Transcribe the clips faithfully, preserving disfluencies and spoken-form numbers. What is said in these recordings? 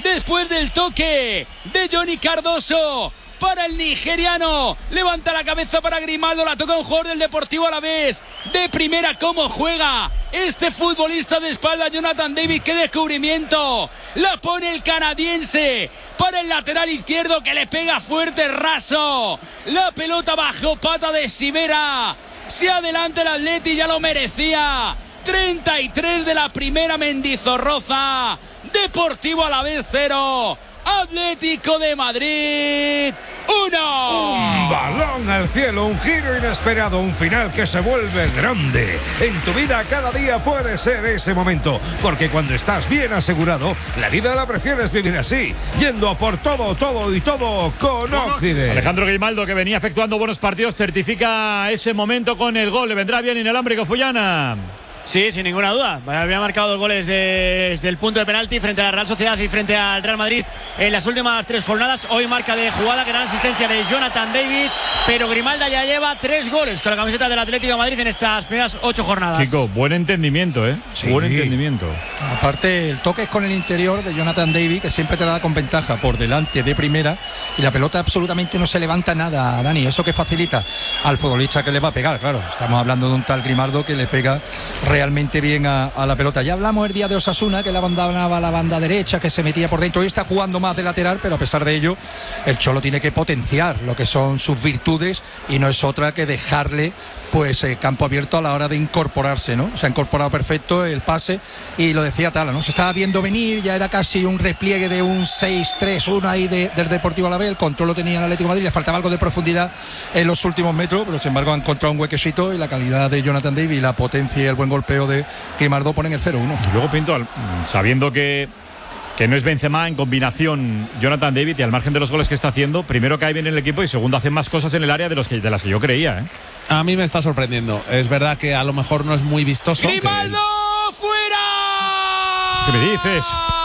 después del toque de Johnny Cardoso. Para el nigeriano, levanta la cabeza para Grimaldo, la toca un jugador del Deportivo Alavés. De primera, cómo juega este futbolista de espalda, Jonathan David, qué descubrimiento. La pone el canadiense para el lateral izquierdo que le pega fuerte, raso. La pelota bajo pata de Sivera. Se adelanta el Atleti, ya lo merecía. treinta y tres de la primera, Mendizorroza. Deportivo Alavés cero. Atlético de Madrid uno. Un balón al cielo, un giro inesperado, un final que se vuelve grande. En tu vida cada día puede ser ese momento, porque cuando estás bien asegurado, la vida la prefieres vivir así, yendo a por todo, todo y todo con Occident. Alejandro Grimaldo, que venía efectuando buenos partidos, certifica ese momento con el gol. Le vendrá bien inalámbrico Fullana. Sí, sin ninguna duda. Había marcado dos goles de, desde el punto de penalti frente a la Real Sociedad y frente al Real Madrid en las últimas tres jornadas. Hoy marca de jugada, gran asistencia de Jonathan David, pero Grimaldo ya lleva tres goles con la camiseta del Atlético de Madrid en estas primeras ocho jornadas. Chico, buen entendimiento, ¿eh? Sí. Buen entendimiento. Aparte, el toque es con el interior de Jonathan David, que siempre te la da con ventaja por delante de primera, y la pelota absolutamente no se levanta nada, Dani. Eso que facilita al futbolista que le va a pegar, claro. Estamos hablando de un tal Grimaldo que le pega realmente bien a, a la pelota. Ya hablamos el día de Osasuna, que la abandonaba la banda derecha, que se metía por dentro. Hoy está jugando más de lateral, pero a pesar de ello, el Cholo tiene que potenciar lo que son sus virtudes y no es otra que dejarle pues eh, campo abierto a la hora de incorporarse, ¿no? Se ha incorporado perfecto el pase y lo decía Tala, ¿no? Se estaba viendo venir, ya era casi un repliegue de un seis tres uno ahí de, del Deportivo Alavés, el control lo tenía el Atlético de Madrid, le faltaba algo de profundidad en los últimos metros, pero sin embargo ha encontrado un huequecito y la calidad de Jonathan David y la potencia y el buen golpeo de Grimaldo ponen el cero uno. Y luego Pinto, sabiendo que que no es Benzema, en combinación Jonathan David, y al margen de los goles que está haciendo, primero cae bien en el equipo y segundo hace más cosas en el área de, los que, de las que yo creía, ¿eh? A mí me está sorprendiendo. Es verdad que a lo mejor no es muy vistoso. ¡Grimaldo que... fuera! ¿Qué me dices?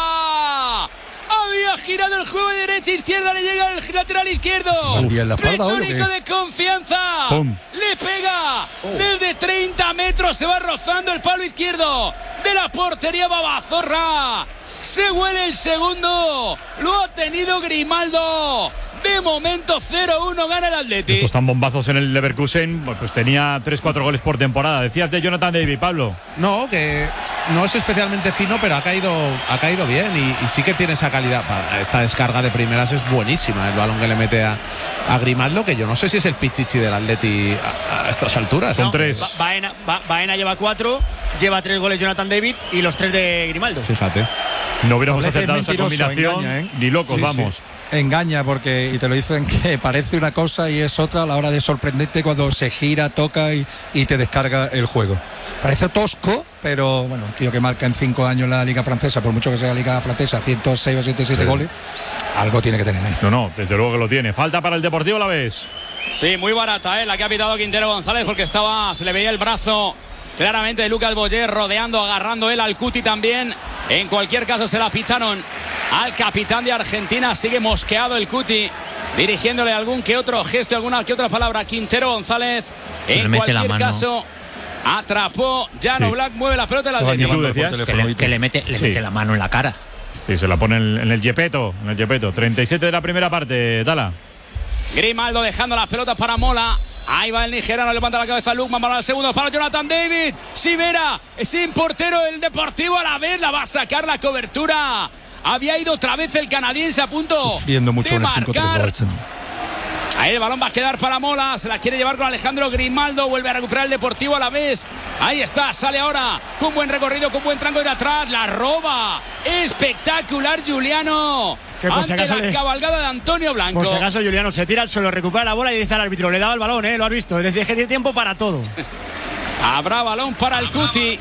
Había girado el juego de derecha a izquierda, le llega el lateral izquierdo. Retórico de confianza. ¡Pum! Le pega oh. desde treinta metros, se va rozando el palo izquierdo de la portería Babazorra. Se huele el segundo, lo ha tenido Grimaldo. De momento cero uno gana el Atleti. Estos tan bombazos en el Leverkusen, pues tenía tres cuatro goles por temporada. Decías de Jonathan David, Pablo. No, que no es especialmente fino, pero ha caído, ha caído bien y, y sí que tiene esa calidad. Esta descarga de primeras es buenísima, el balón que le mete a, a Grimaldo, que yo no sé si es el pichichi del Atleti a, a estas alturas. Son no, tres. Ba Baena, ba Baena lleva cuatro, lleva tres goles Jonathan David y los tres de Grimaldo. Fíjate. No hubiéramos acertado esa combinación, engaña, ¿eh? ni locos, sí, vamos. Sí. Engaña porque, y te lo dicen, que parece una cosa y es otra a la hora de sorprenderte cuando se gira, toca y, y te descarga el juego. Parece tosco, pero bueno, un tío que marca en cinco años la Liga Francesa, por mucho que sea la Liga Francesa, ciento seis o ciento siete sí. goles, algo tiene que tener. No, no, desde luego que lo tiene. Falta para el Deportivo Alavés. Sí, muy barata, ¿eh? La que ha pitado Quintero González, porque estaba, se le veía el brazo claramente de Lucas Boyer rodeando, agarrando él al Cuti también. En cualquier caso se la pitaron al capitán de Argentina. Sigue mosqueado el Cuti, dirigiéndole algún que otro gesto, alguna que otra palabra a Quintero González. En cualquier caso, atrapó Jan Oblak, sí. Mueve la pelota la de que, le, que le mete, le sí. mete la mano en la cara. Sí, se la pone en, en el yepeto, en el yepeto. treinta y siete de la primera parte, Tala. Grimaldo dejando las pelotas para Mola. Ahí va el nigeriano, levanta la cabeza Lukman para el segundo, para Jonathan David. Sivera, sin portero el Deportivo Alavés, la va a sacar la cobertura. Había ido otra vez el canadiense a punto sufriendo mucho de en el marcar. Ahí el balón va a quedar para Mola, se la quiere llevar con Alejandro Grimaldo, vuelve a recuperar el Deportivo Alavés. Ahí está, sale ahora con buen recorrido, con buen tranco de atrás, la roba. Espectacular Juliano. Que por ante si acaso la le... cabalgada de Antonio Blanco. Por si acaso Juliano se tira al suelo, recupera la bola y dice al árbitro, le daba el balón, ¿eh? Lo has visto, es decir, que tiene tiempo para todo. Habrá balón para el Cuti.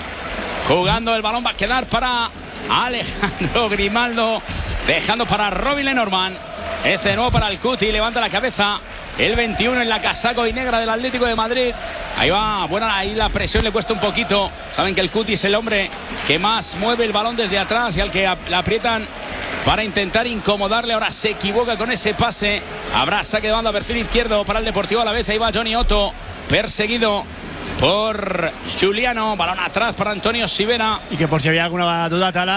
Jugando el balón va a quedar para Alejandro Grimaldo, dejando para Robin Lenormand. Este de nuevo para el Cuti, levanta la cabeza el veintiuno en la casaco y negra del Atlético de Madrid. Ahí va, bueno, ahí la presión le cuesta un poquito. Saben que el Cuti es el hombre que más mueve el balón desde atrás y al que le aprietan para intentar incomodarle. Ahora se equivoca con ese pase. Habrá saque de banda a perfil izquierdo para el Deportivo Alavés. Ahí va Johnny Otto, perseguido por Juliano. Balón atrás para Antonio Sivera. Y que por si había alguna duda, Tala,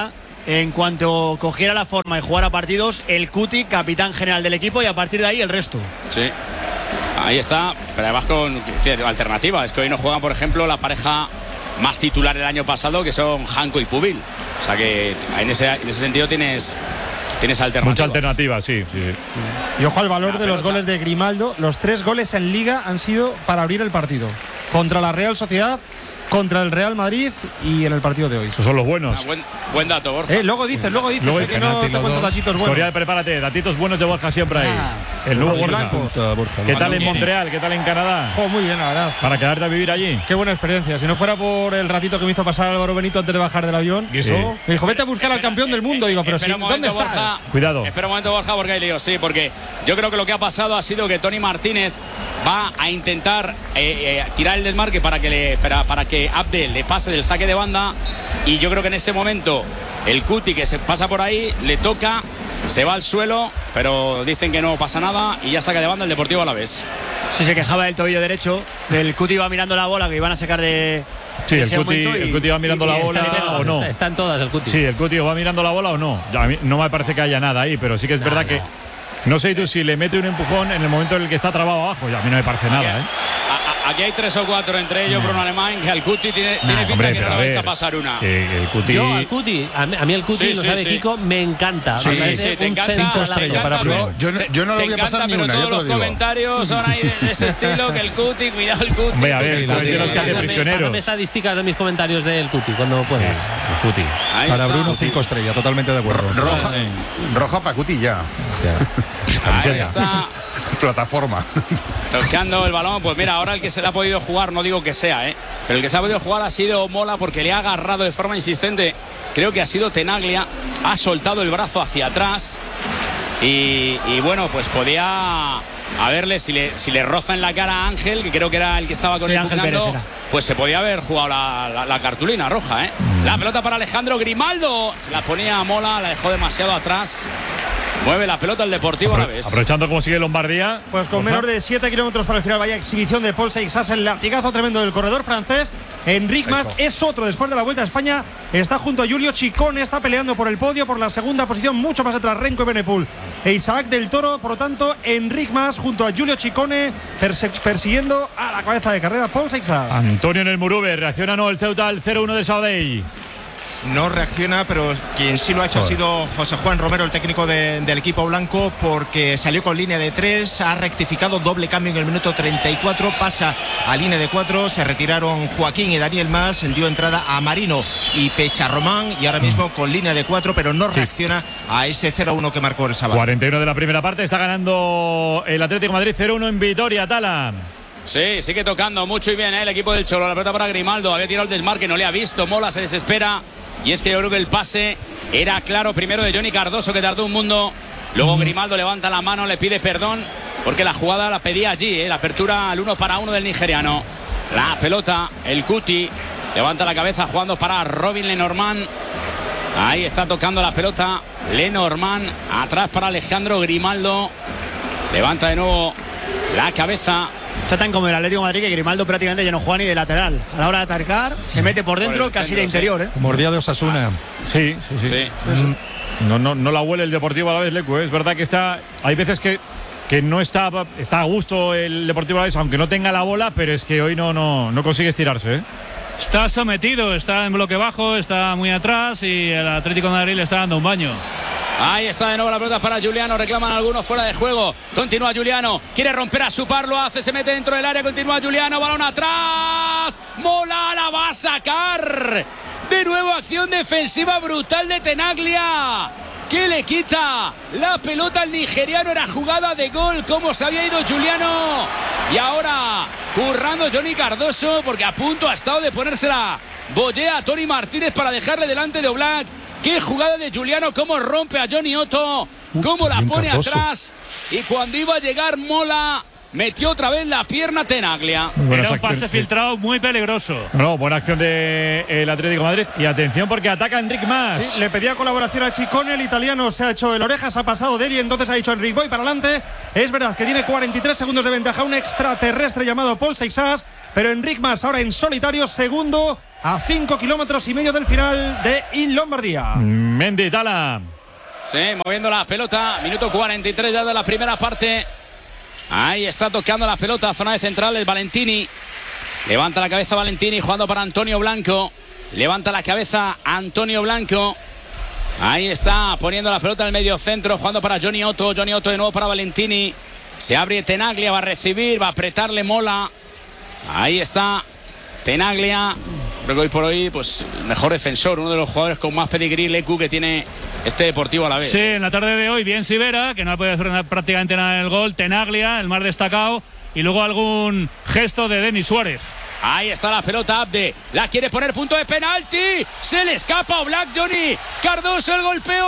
en cuanto cogiera la forma y jugara partidos, el Cuti, capitán general del equipo, y a partir de ahí el resto. Sí. Ahí está, pero además con alternativa. Es que hoy no juegan, por ejemplo, la pareja más titular el año pasado, que son Janko y Pubil. O sea que en ese, en ese sentido tienes, tienes alternativas. Mucha alternativa, sí, sí. Y ojo al valor de los goles de Grimaldo. Los tres goles en Liga han sido para abrir el partido. Contra la Real Sociedad, contra el Real Madrid y en el partido de hoy. Esos son los buenos. Ah, buen, buen dato, Borja. Eh, luego dices, luego dices, luego, eh, que no te cuento datitos buenos. Escorial, prepárate, datitos buenos de Borja siempre ahí. Ah, el nuevo Borja. Borja. ¿Qué tal en Montreal? ¿Qué tal en Canadá? Oh, muy bien, la verdad. Para quedarte a vivir allí. Qué buena experiencia. Si no fuera por el ratito que me hizo pasar Álvaro Benito antes de bajar del avión. ¿Y eso? Sí. Me dijo, vete a buscar espera, al campeón del mundo. Digo, pero si, ¿dónde está? Borja, Cuidado. Espera un momento, Borja, porque hay lío. Sí, porque yo creo que lo que ha pasado ha sido que Tony Martínez va a intentar eh, eh, tirar el desmarque para que, le, para, para que Abdel le pase del saque de banda, y yo creo que en ese momento el Cuti, que se pasa por ahí, le toca, se va al suelo, pero dicen que no pasa nada y ya saca de banda el Deportivo Alavés. Sí, se quejaba del tobillo derecho, del Cuti iba mirando la bola que iban a sacar de... Sí, el Cuti, y, el Cuti va mirando y, la bola todas, o no. Está, están todas el Cuti. Sí, el Cuti va mirando la bola o no. A mí no me parece que haya nada ahí, pero sí que es no, verdad no. que no sé tú si le mete un empujón en el momento en el que está trabado abajo. Ya a mí no me parece aquí, nada, ¿eh? a, aquí hay tres o cuatro, entre ellos Bruno Alemán, que al Cuti tiene, nah, tiene pinta hombre, que no le vais a pasar una. Que, que el Cuti... Yo al Cuti, a mí, a mí el Cuti, sí, lo sí, sabe sí. Kiko, me encanta. Sí, me sí, sí, te encanta, te encanta, para pero, yo, no, yo no te lo voy a pasar encanta, ni pero una. todos los digo. comentarios son ahí de, de ese estilo, que el Cuti, cuidado el Cuti. Hombre, a ver, Cuti, los que hace prisioneros. Pásame estadísticas de mis comentarios del Cuti cuando puedas. Sí, el Cuti. Ahí para está. Bruno, cinco estrellas, totalmente de acuerdo. Roja, sí. Roja para Cuti ya. Ahí está. Plataforma. Tocando el balón, pues mira, ahora el que se le ha podido jugar, no digo que sea, ¿eh? pero el que se ha podido jugar ha sido Mola, porque le ha agarrado de forma insistente. Creo que ha sido Tenaglia, ha soltado el brazo hacia atrás y, y bueno, pues podía haberle, si le, si le roza en la cara a Ángel, que creo que era el que estaba con sí, él jugando, pues se podía haber jugado la, la, la cartulina roja, ¿eh? Mm. La pelota para Alejandro Grimaldo, se la ponía a Mola, la dejó demasiado atrás. Mueve la pelota el Deportivo Alavés. Aprovechando cómo sigue Lombardía. Pues con menos de siete kilómetros para el final, vaya exhibición de Paul Seixas, el latigazo tremendo del corredor francés. Enric Mas es otro después de la Vuelta a España. Está junto a Giulio Ciccone, está peleando por el podio, por la segunda posición, mucho más atrás Renko Evenepoel e Isaac del Toro. Por lo tanto, Enric Mas junto a Giulio Ciccone persiguiendo a la cabeza de carrera Paul Seixas. Antonio en el Murube, reacciona no el Ceuta al cero uno del Sabadell. No reacciona, pero quien sí lo ha hecho Joder. ha sido José Juan Romero, el técnico de, del equipo blanco, porque salió con línea de tres, ha rectificado, doble cambio en el minuto treinta y cuatro, pasa a línea de cuatro, se retiraron Joaquín y Daniel Mas, dio entrada a Marino y Pecharromán, y ahora mismo con línea de cuatro, pero no reacciona sí. a ese cero a uno que marcó el sábado. cuarenta y uno de la primera parte, está ganando el Atlético de Madrid cero uno en Vitoria, Tala. Sí, sigue tocando mucho y bien, ¿eh? El equipo del Cholo. La pelota para Grimaldo, había tirado el desmarque, no le ha visto, Mola se desespera. Y es que yo creo que el pase era claro primero de Johnny Cardoso, que tardó un mundo. Luego Grimaldo levanta la mano, le pide perdón, porque la jugada la pedía allí, ¿eh? La apertura al uno para uno del nigeriano. La pelota, el Cuti levanta la cabeza jugando para Robin Lenormand. Ahí está tocando la pelota Lenormand, atrás para Alejandro Grimaldo. Levanta de nuevo la cabeza. Está tan como el Atlético de Madrid que Grimaldo prácticamente ya no juega ni de lateral. A la hora de atacar, se mete por dentro, por casi centro, de interior, sí. ¿eh? Mordía de Osasuna. Sí, sí, sí. sí. Mm. No, no, no la huele el Deportivo Alavés, Lecu, ¿eh? Es verdad que está. Hay veces que, que no está, está a gusto el Deportivo Alavés, aunque no tenga la bola, pero es que hoy no, no, no consigue estirarse, ¿eh? Está sometido, está en bloque bajo, está muy atrás y el Atlético de Madrid le está dando un baño. Ahí está de nuevo la pelota para Juliano, reclaman algunos fuera de juego, continúa Juliano, quiere romper a su par, lo hace, se mete dentro del área, continúa Juliano, balón atrás, Mola la va a sacar, de nuevo acción defensiva brutal de Tenaglia, que le quita la pelota al nigeriano, era jugada de gol, cómo se había ido Juliano, y ahora currando Johnny Cardoso, porque a punto ha estado de ponérsela Bollea a Tony Martínez para dejarle delante de Oblak. Qué jugada de Juliano, cómo rompe a Johnny Otto, cómo la pone atrás, y cuando iba a llegar Mola, metió otra vez la pierna Tenaglia. Era un pase filtrado muy peligroso. No, buena acción del Atlético de Madrid. Y atención porque ataca Enric Mas. Sí, le pedía colaboración a Ciccone, el italiano se ha hecho el orejas, ha pasado de él y entonces ha dicho Enric, voy para adelante. Es verdad que tiene cuarenta y tres segundos de ventaja, un extraterrestre llamado Paul Seixas, pero Enric Mas ahora en solitario, segundo a cinco kilómetros y medio del final de In Lombardía. Mendy, Tala. Sí, moviendo la pelota. Minuto cuarenta y tres ya de la primera parte. Ahí está tocando la pelota, zona de centrales, Valentini. Levanta la cabeza Valentini, jugando para Antonio Blanco. Levanta la cabeza Antonio Blanco. Ahí está, poniendo la pelota en el medio centro, jugando para Johnny Otto. Johnny Otto de nuevo para Valentini. Se abre Tenaglia, va a recibir, va a apretarle Mola. Ahí está Tenaglia. Creo que hoy por hoy, pues, el mejor defensor, uno de los jugadores con más pedigrí, Lecu, que tiene este Deportivo Alavés. Sí, en la tarde de hoy, bien Sivera, que no ha podido hacer prácticamente nada en el gol. Tenaglia, el más destacado. Y luego algún gesto de Denis Suárez. Ahí está la pelota, Abde. La quiere poner, punto de penalti. Se le escapa a Black, Johnny Cardoso, el golpeo,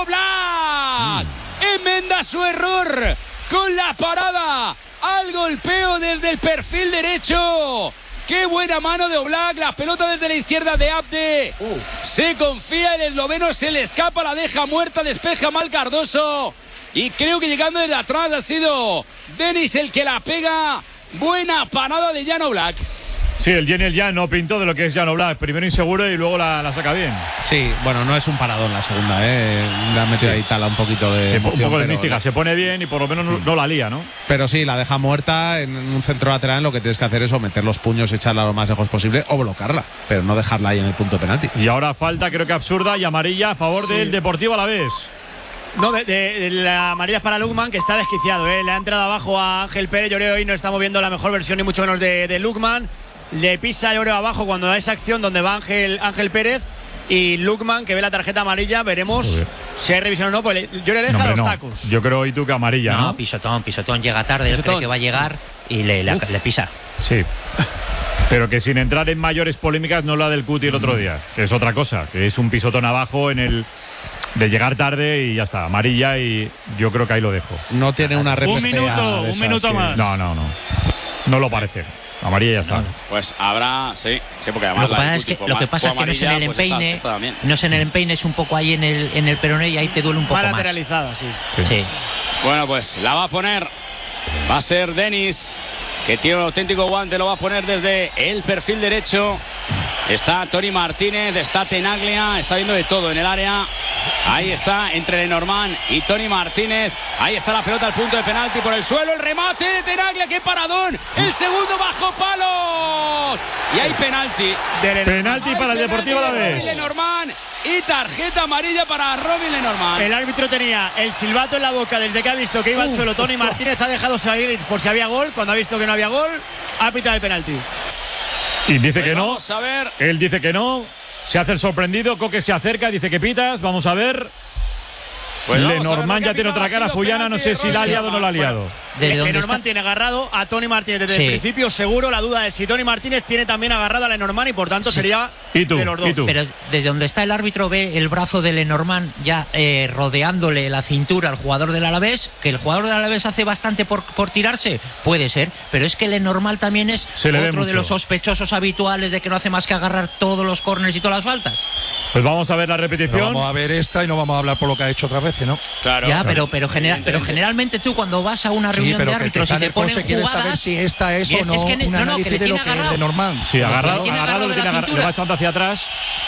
Black. Mm. Enmenda su error con la parada al golpeo desde el perfil derecho. Qué buena mano de Oblak, la pelota desde la izquierda de Abde. Uh. Se confía, el esloveno se le escapa, la deja muerta, despeja mal Cardoso. Y creo que llegando desde atrás ha sido Denis el que la pega. Buena parada de Jan Oblak. Sí, el Jenny el Jan no pintó de lo que es Jan Oblak. Primero inseguro y luego la, la saca bien. Sí, bueno, no es un paradón la segunda, ¿eh? Le ha metido sí. ahí Tala un poquito de sí, emoción, un poco de pero, mística. Se pone bien y por lo menos no, no la lía, ¿no? Pero sí, la deja muerta en un centro lateral. Lo que tienes que hacer es o meter los puños, echarla lo más lejos posible o bloquearla, pero no dejarla ahí en el punto de penalti. Y ahora falta, creo que absurda y amarilla a favor sí. del Deportivo Alavés. No, de, de, de la amarilla es para Lukman, que está desquiciado, ¿eh? Le ha entrado abajo a Ángel Pérez. Yo creo que hoy no estamos viendo la mejor versión, ni mucho menos de, de Lukman. Le pisa, yo creo, abajo cuando da esa acción donde va Ángel, Ángel Pérez. Y Lukman, que ve la tarjeta amarilla, veremos Joder. si hay revisión o no. Pues yo le dejo no, los no. tacos. Yo creo hoy tú que amarilla, ¿no? No, pisotón, pisotón. Llega tarde, él cree que va a llegar y le, le, le pisa. Sí. Pero que sin entrar en mayores polémicas, no la del Cuti el otro día, que es otra cosa, que es un pisotón abajo en el de llegar tarde y ya está, amarilla, y yo creo que ahí lo dejo. No tiene una un minuto, un minuto que... más. No, no, no. No lo parece. Amarilla ya está. Pues habrá, sí, sí, porque además lo que pasa es que, lo que, pasa es que no es en el empeine, pues está, está no es en el empeine, es un poco ahí en el en el peroné y ahí te duele un poco más. más. Lateralizada, sí. Sí. sí. Bueno, pues la va a poner, va a ser Denis, que tiene un auténtico guante, lo va a poner desde el perfil derecho. Está Tony Martínez, está Tenaglia, está viendo de todo en el área. Ahí está, entre Lenormand y Tony Martínez. Ahí está la pelota al punto de penalti por el suelo. El remate de Tenaglia, qué paradón. El segundo bajo palos. Y hay penalti. Penalti para el Deportivo Alavés. Lenormand y tarjeta amarilla para Robin Lenormand. El árbitro tenía el silbato en la boca desde que ha visto que iba al suelo. Tony Martínez ha dejado salir por si había gol. Cuando ha visto que no había gol, ha pitado el penalti. Y dice pues que no. Vamos a ver. Él dice que no. Se hace el sorprendido. Coque se acerca, dice que pitas. Vamos a ver. Pues Lenormand ya tiene otra cara. Fullana, no sé si la ha liado o no la ha liado. Lenormand tiene agarrado a Tony Martínez desde sí. el principio, seguro. La duda es si Tony Martínez tiene también agarrado a Lenormand y por tanto sí. sería ¿Y tú? de los dos. ¿Y tú? Pero desde donde está el árbitro ve el brazo de Lenormand ya eh, rodeándole la cintura al jugador del Alavés, que el jugador del Alavés hace bastante por, por tirarse, puede ser, pero es que Lenormand también es otro de los sospechosos habituales de que no hace más que agarrar todos los córners y todas las faltas. Pues vamos a ver la repetición. Pero vamos a ver esta y no vamos a hablar por lo que ha hecho otras veces, ¿no? Claro. Ya, claro. pero pero, genera, pero generalmente tú cuando vas a una reunión sí, de árbitros y te ponen jugadas, saber si esta es o no, es que, un no, no, que le de tiene lo que agarrado. es de Lenormand. Sí, agarrado, tiene agarrado, agarrado le, tiene agarrado le va echando hacia atrás.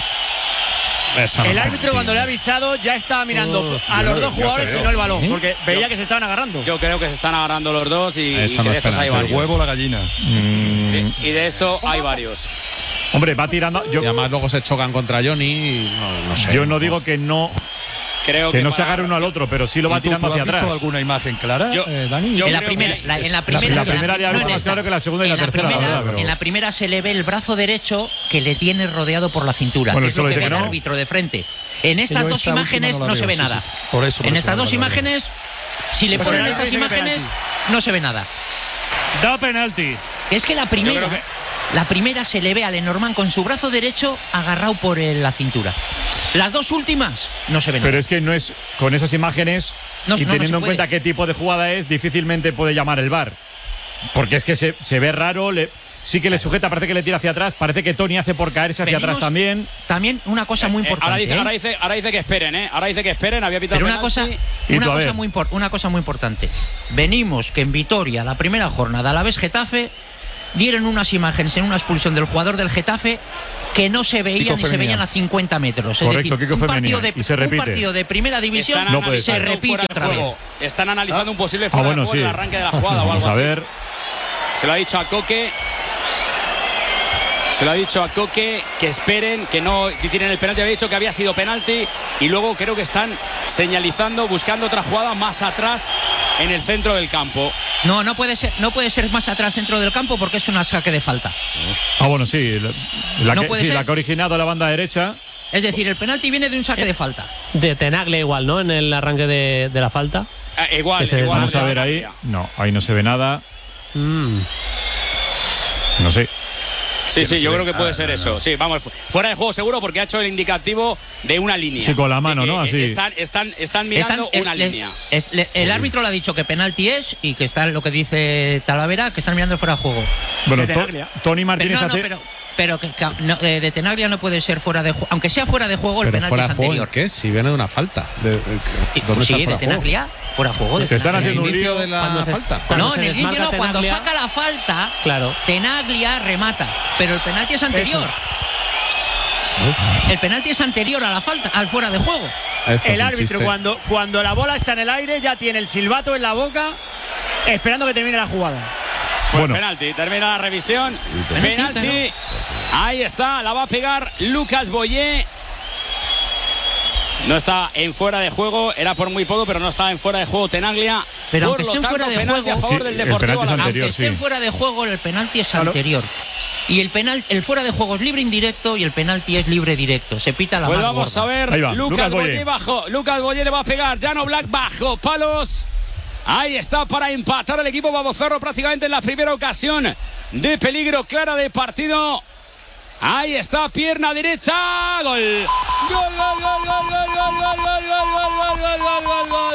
El árbitro cuando le ha avisado ya estaba mirando uh, a los dos jugadores y no el balón, ¿eh? Porque veía yo, que se estaban agarrando. Yo creo que se están agarrando los dos y, y que no de estos hay varios. El huevo o la gallina. Mm. Y, y de esto hay varios. Hombre, va tirando. Yo, y además luego se chocan contra Johnny y no, no sé. Yo no digo que no. Creo que, que no para... se agarre uno al otro, pero sí lo va tirando hacia atrás. ¿Has visto alguna imagen clara, yo, eh, Dani? Yo en, la primera, que la, en la primera, la, la primera ya no, más claro que la segunda y la, la tercera. Primera, la verdad, pero... En la primera se le ve el brazo derecho que le tiene rodeado por la cintura, bueno, que es lo que ve el no. árbitro de frente. En estas sí, dos esta imágenes no, no se ve sí, nada. Sí. Por eso, por en estas dos imágenes, si le ponen estas imágenes, no se ve nada. Da penalti. Es que la primera... La primera se le ve a Lenormand con su brazo derecho agarrado por el, la cintura. Las dos últimas no se ven. Pero es que no es con esas imágenes no, y no, teniendo no en cuenta qué tipo de jugada es, difícilmente puede llamar el V A R. Porque es que se, se ve raro, le, sí que le sujeta, parece que le tira hacia atrás, parece que Tony hace por caerse hacia Venimos, atrás también. También una cosa muy importante. Eh, ahora, dice, ¿eh? ahora, dice, ahora dice que esperen, ¿eh? Ahora dice que esperen, había pitado Pero una cosa, una, cosa muy, una cosa muy importante. Venimos que en Vitoria, la primera jornada, a la vez Getafe, dieron unas imágenes en una expulsión del jugador del Getafe que no se veían Kiko y se Femenía. veían a cincuenta metros. Es Correcto, decir, Kiko un partido, Femenía. de, Y se un repite. partido de primera división Están No puede se analizando repite fuera de otra vez. juego. Están analizando un posible Ah, fuera bueno, de juego sí. el arranque de la jugada o algo Vamos a así. ver. Se lo ha dicho a Coque. Se lo ha dicho a Coque que esperen, que no tienen el penalti. Había dicho que había sido penalti y luego creo que están señalizando, buscando otra jugada más atrás en el centro del campo. No, no puede ser, no puede ser más atrás dentro del campo porque es un saque de falta. Ah, bueno, sí. La, la No que, puede sí, ser. la que ha originado la banda derecha. Es decir, el penalti viene de un saque de falta. De Tenaglia igual, ¿no? En el arranque de, de la falta. Eh, igual, Ese igual. Vamos a ver ahí. No, ahí no se ve nada. Mm. No sé. Sí, sí, yo sé. creo que puede Ah, ser no, eso. no. Sí, vamos, fu- fuera de juego seguro porque ha hecho el indicativo de una línea. Sí, con la mano, De que, ¿no? Así. eh, Están, están, están mirando Están- una el, el- línea. es- le- el árbitro le ha dicho que penalti es y que está lo que dice Talavera, que están mirando fuera de juego. Bueno, De To- Tenaglia. Tony Pero, Martínez no, no, hace. pero, pero que, que- no, eh, de Tenaglia no puede ser fuera de juego. Aunque sea fuera de juego, el Pero penalti fuera es de juego, ¿en anterior. qué? Si viene de una falta. De, de- Y- ¿Dónde pues está sí, fuera de de juego? Tenaglia, fuera de juego. de Se están Tenaglia. haciendo un inicio lío de la cuando se- falta. cuando No, se en el inicio desmarca no, cuando Tenaglia- saca la falta, Claro. Tenaglia remata, pero el penalti es anterior. El penalti es anterior a la falta, al fuera de juego. Esto El es un árbitro, chiste. cuando, cuando la bola está en el aire, ya tiene el silbato en la boca, esperando que termine la jugada. Pues Bueno. penalti, termina la revisión. Penalti, Penalti. Ahí está, la va a pegar Lucas Boyé. No está en fuera de juego, era por muy poco, pero no estaba en fuera de juego Tenaglia. Pero por aunque lo esté en tanto, fuera de penalti juego- a favor Sí, del el Deportivo penalti es Alavés. anterior. Aunque estén sí. fuera de juego, el penalti es anterior. Y el penal, el fuera de juego es libre indirecto y el penalti es libre directo. Se pita la Pues más vamos gorda. a ver, Ahí va, Lucas, Lucas Boyé Boyé. bajo, Lucas Boyé le va a pegar, Llano Black bajo, palos. Ahí está para empatar el equipo babozarro prácticamente en la primera ocasión de peligro clara de partido. Ahí está, pierna derecha, gol. Gol, gol, gol, gol, gol, gol, gol, gol, gol, gol, gol, gol, gol, gol.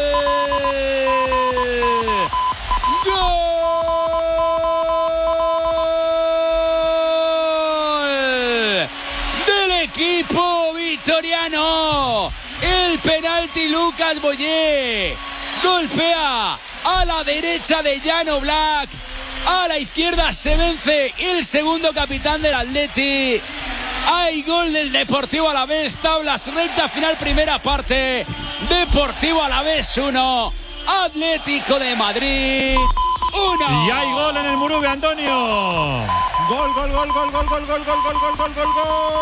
Gol del equipo victoriano. El penalti Lucas Boyé. Golpea a la derecha de Llano Black. A la izquierda se vence el segundo capitán del Atleti. Hay gol del Deportivo Alavés. Tablas, recta final, primera parte. Deportivo Alavés uno. Atlético de Madrid uno. Y hay gol en el Murube, Antonio. Gol, gol, gol, gol, gol, gol, gol, gol, gol, gol, gol, gol,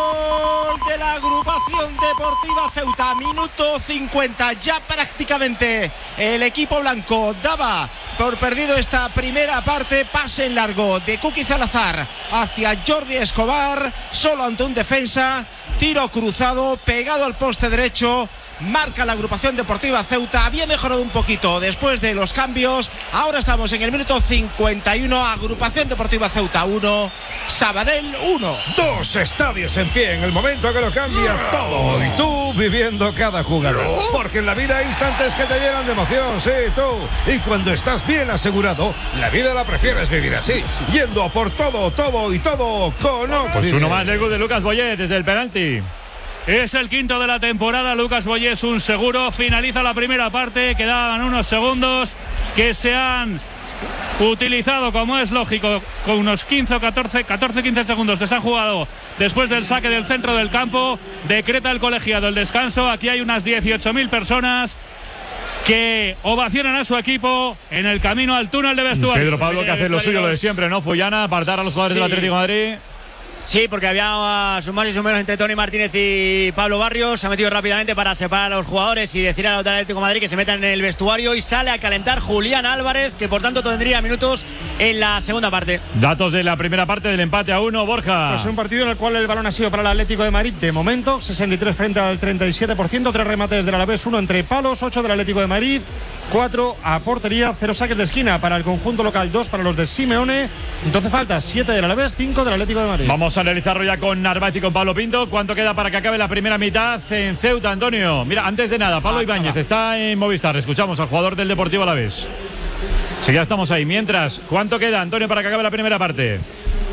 gol de la agrupación deportiva Ceuta. Minuto cincuenta, ya prácticamente el equipo blanco daba por perdido esta primera parte. Pase en largo de Kuki Salazar hacia Jordi Escobar, solo ante un defensa. Tiro cruzado, pegado al poste derecho. Marca la agrupación deportiva Ceuta. Había mejorado un poquito después de los cambios. Ahora estamos en el minuto cincuenta y uno. Agrupación deportiva Ceuta uno, Sabadell uno. Dos estadios en pie en el momento que lo cambia todo. Y tú viviendo cada jugador. Porque en la vida hay instantes que te llenan de emoción, sí, tú. Y cuando estás bien asegurado, la vida la prefieres vivir así. Yendo a por todo, todo y todo con Pues Oxy. uno más del gol de Lucas Boyé desde el penalti. Es el quinto de la temporada. Lucas Boyé es un seguro. Finaliza la primera parte. Quedaban unos segundos que se han utilizado, como es lógico, con unos quince o catorce, catorce quince segundos que se han jugado después del saque del centro del campo. Decreta el colegiado el descanso. Aquí hay unas dieciocho mil personas que ovacionan a su equipo en el camino al túnel de vestuarios. Pedro Pablo que hace lo suyo, lo de siempre, ¿no? Fullana, apartar a los jugadores Sí. del Atlético de Madrid. Sí, porque había sus más y sus menos entre Tony Martínez y Pablo Barrios. Se ha metido rápidamente para separar a los jugadores y decir al Atlético de Madrid que se metan en el vestuario. Y sale a calentar Julián Álvarez, que por tanto tendría minutos en la segunda parte. Datos de la primera parte del empate a uno, Borja. Pues un partido en el cual el balón ha sido para el Atlético de Madrid de momento, sesenta y tres frente al treinta y siete por ciento, tres remates del Alavés, uno entre palos, ocho del Atlético de Madrid, cuatro a portería, cero saques de esquina para el conjunto local, dos para los de Simeone. Entonces falta siete del Alavés, cinco del Atlético de Madrid. Vamos a analizarlo ya con Narváez y con Pablo Pinto. ¿Cuánto queda para que acabe la primera mitad en Ceuta, Antonio? Mira, antes de nada, Pablo Ibáñez está en Movistar. Escuchamos al jugador del Deportivo Alavés. Sí, ya estamos ahí. Mientras, ¿cuánto queda, Antonio, para que acabe la primera parte?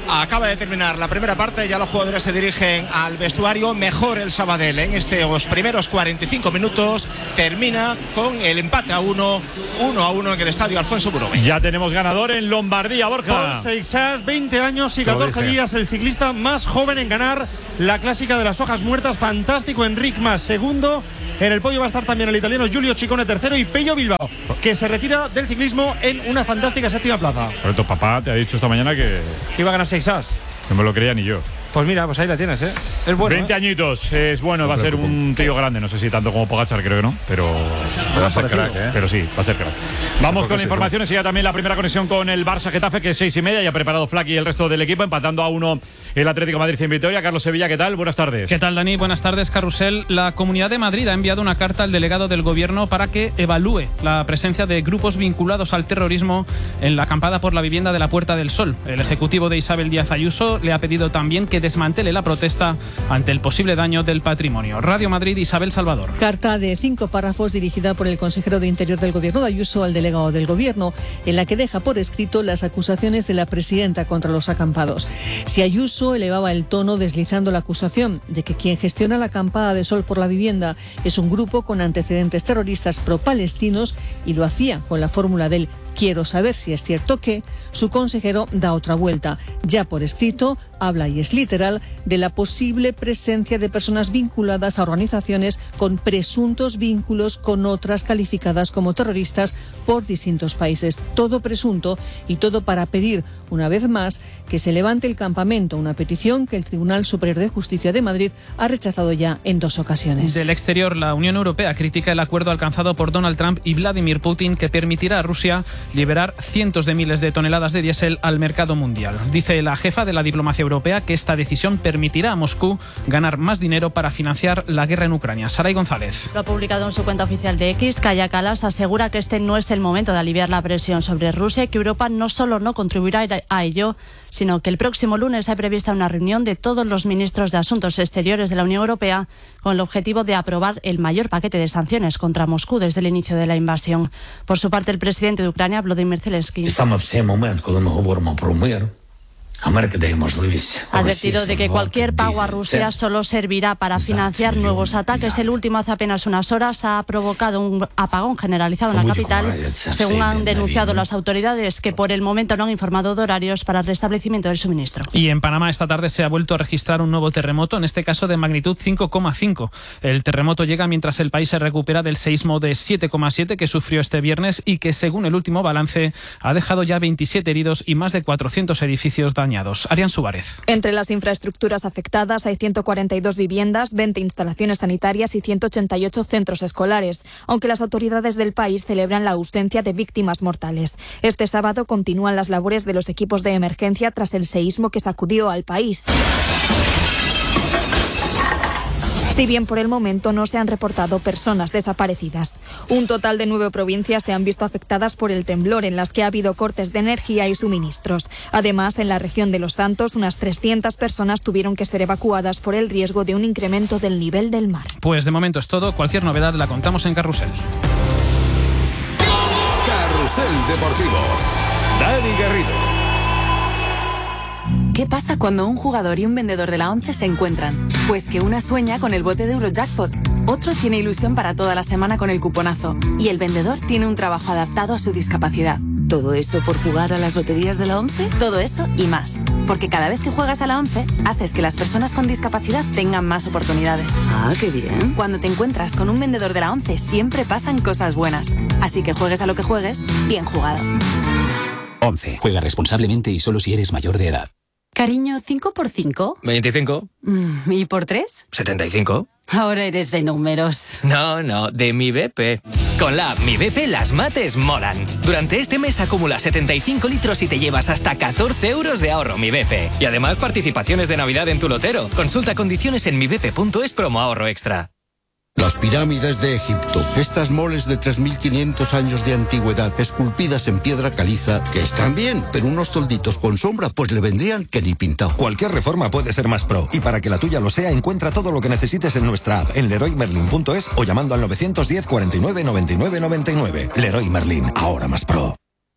Acaba de terminar la primera parte, ya los jugadores se dirigen al vestuario. Mejor el Sabadell en estos primeros cuarenta y cinco minutos. Termina con el empate a uno, uno a uno en el estadio Alfonso Burove. Ya tenemos ganador en Lombardía, Borja. Paul Seixas, veinte años y catorce días, el ciclista más joven en ganar la clásica de las hojas muertas. Fantástico, Enric Mas segundo. En el podio va a estar también el italiano Giulio Ciccone tercero y Pello Bilbao, que se retira del ciclismo en una fantástica séptima plaza. Pero tu papá te ha dicho esta mañana que, que iba a ganar Seixas. No me lo creía ni yo. Pues mira, pues ahí la tienes, ¿eh? Es bueno. veinte ¿eh? añitos, es bueno, va a ser un tío grande. No sé si tanto como Pogačar, creo que no, pero va a ser crack, ¿eh? Pero sí, va a ser crack. Vamos con informaciones y ya también la primera conexión con el Barça Getafe, que es seis y media. Ya ha preparado Flaky y el resto del equipo, empatando a uno el Atlético de Madrid en Vitoria. Carlos Sevilla, ¿qué tal? Buenas tardes. ¿Qué tal, Dani? Buenas tardes, Carrusel. La Comunidad de Madrid ha enviado una carta al delegado del Gobierno para que evalúe la presencia de grupos vinculados al terrorismo en la acampada por la vivienda de la Puerta del Sol. El ejecutivo de Isabel Díaz Ayuso le ha pedido también que desmantele la protesta ante el posible daño del patrimonio. Radio Madrid, Isabel Salvador. Carta de cinco párrafos dirigida por el consejero de Interior del Gobierno de Ayuso al delegado del Gobierno, en la que deja por escrito las acusaciones de la presidenta contra los acampados. Si Ayuso elevaba el tono deslizando la acusación de que quien gestiona la acampada de Sol por la vivienda es un grupo con antecedentes terroristas pro-palestinos y lo hacía con la fórmula del quiero saber si es cierto que, su consejero da otra vuelta. Ya por escrito, habla, y es literal, de la posible presencia de personas vinculadas a organizaciones con presuntos vínculos con otras calificadas como terroristas por distintos países. Todo presunto y todo para pedir, una vez más, que se levante el campamento, una petición que el Tribunal Superior de Justicia de Madrid ha rechazado ya en dos ocasiones. Del exterior, la Unión Europea critica el acuerdo alcanzado por Donald Trump y Vladimir Putin, que permitirá a Rusia liberar cientos de miles de toneladas de diésel al mercado mundial. Dice la jefa de la diplomacia europea que esta decisión permitirá a Moscú ganar más dinero para financiar la guerra en Ucrania. Saray González. Lo ha publicado en su cuenta oficial de X. Kaja Kallas asegura que este no es el momento de aliviar la presión sobre Rusia y que Europa no solo no contribuirá a ello, sino que el próximo lunes hay prevista una reunión de todos los ministros de Asuntos Exteriores de la Unión Europea con el objetivo de aprobar el mayor paquete de sanciones contra Moscú desde el inicio de la invasión. Por su parte, el presidente de Ucrania, Volodymyr Zelensky, ha advertido de que cualquier pago a Rusia solo servirá para financiar nuevos ataques. El último, hace apenas unas horas, ha provocado un apagón generalizado en la capital, según han denunciado las autoridades, que por el momento no han informado de horarios para el restablecimiento del suministro. Y en Panamá esta tarde se ha vuelto a registrar un nuevo terremoto, en este caso de magnitud cinco coma cinco. El terremoto llega mientras el país se recupera del seísmo de siete coma siete que sufrió este viernes y que, según el último balance, ha dejado ya veintisiete heridos y más de cuatrocientos edificios dañados. Arián Suárez. Entre las infraestructuras afectadas hay ciento cuarenta y dos viviendas, veinte instalaciones sanitarias y ciento ochenta y ocho centros escolares, aunque las autoridades del país celebran la ausencia de víctimas mortales. Este sábado continúan las labores de los equipos de emergencia tras el seísmo que sacudió al país. Si bien por el momento no se han reportado personas desaparecidas. Un total de nueve provincias se han visto afectadas por el temblor, en las que ha habido cortes de energía y suministros. Además, en la región de Los Santos, unas trescientas personas tuvieron que ser evacuadas por el riesgo de un incremento del nivel del mar. Pues de momento es todo. Cualquier novedad la contamos en Carrusel. Carrusel Deportivo. Dani Garrido. ¿Qué pasa cuando un jugador y un vendedor de la ONCE se encuentran? Pues que una sueña con el bote de Eurojackpot, otro tiene ilusión para toda la semana con el cuponazo y el vendedor tiene un trabajo adaptado a su discapacidad. ¿Todo eso por jugar a las loterías de la ONCE? Todo eso y más. Porque cada vez que juegas a la ONCE, haces que las personas con discapacidad tengan más oportunidades. Ah, qué bien. Cuando te encuentras con un vendedor de la ONCE, siempre pasan cosas buenas. Así que juegues a lo que juegues, bien jugado. ONCE. Juega responsablemente y solo si eres mayor de edad. Cariño, ¿cinco por cinco? veinticinco. ¿Y por tres? setenta y cinco. Ahora eres de números. No, no, de mi B P. Con la app Mi B P las mates molan. Durante este mes acumula setenta y cinco litros y te llevas hasta catorce euros de ahorro Mi B P. Y además participaciones de Navidad en tu lotero. Consulta condiciones en mi b p punto es promo ahorro extra. Las pirámides de Egipto, estas moles de tres mil quinientos años de antigüedad, esculpidas en piedra caliza, que están bien, pero unos tolditos con sombra pues le vendrían que ni pintado. Cualquier reforma puede ser más pro, y para que la tuya lo sea, encuentra todo lo que necesites en nuestra app, en leroy merlin punto es o llamando al nueve diez, cuarenta y nueve, noventa y nueve, noventa y nueve. Leroy Merlin, ahora más pro. Padre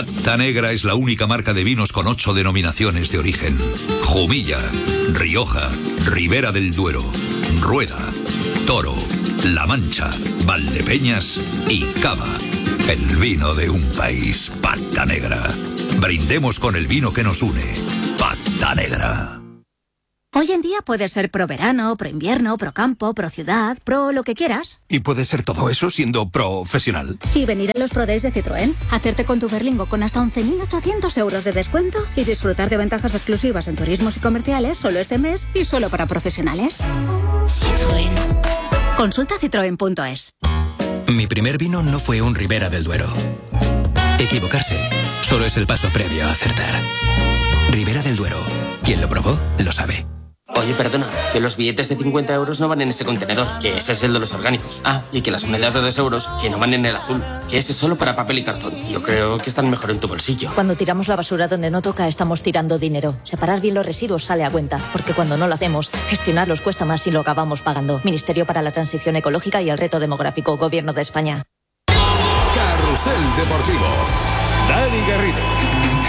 Pata Negra es la única marca de vinos con ocho denominaciones de origen. Jumilla, Rioja, Ribera del Duero, Rueda, Toro, La Mancha, Valdepeñas y Cava. El vino de un país. Pata Negra. Brindemos con el vino que nos une. Pata Negra. Hoy en día puedes ser pro verano, pro invierno, pro campo, pro ciudad, pro lo que quieras. ¿Y puedes ser todo eso siendo profesional? Y venir a los Pro Days de Citroën, hacerte con tu Berlingo con hasta once mil ochocientos euros de descuento y disfrutar de ventajas exclusivas en turismos y comerciales solo este mes y solo para profesionales. Citroën. Consulta citroen punto es. Mi primer vino no fue un Ribera del Duero. Equivocarse solo es el paso previo a acertar. Ribera del Duero. Quien lo probó, lo sabe. Oye, perdona, que los billetes de cincuenta euros no van en ese contenedor, que ese es el de los orgánicos. Ah, y que las monedas de dos euros, que no van en el azul, que ese es solo para papel y cartón. Yo creo que están mejor en tu bolsillo. Cuando tiramos la basura donde no toca, estamos tirando dinero. Separar bien los residuos sale a cuenta, porque cuando no lo hacemos, gestionarlos cuesta más y lo acabamos pagando. Ministerio para la Transición Ecológica y el Reto Demográfico, Gobierno de España. Carrusel Deportivo. Dani Garrido.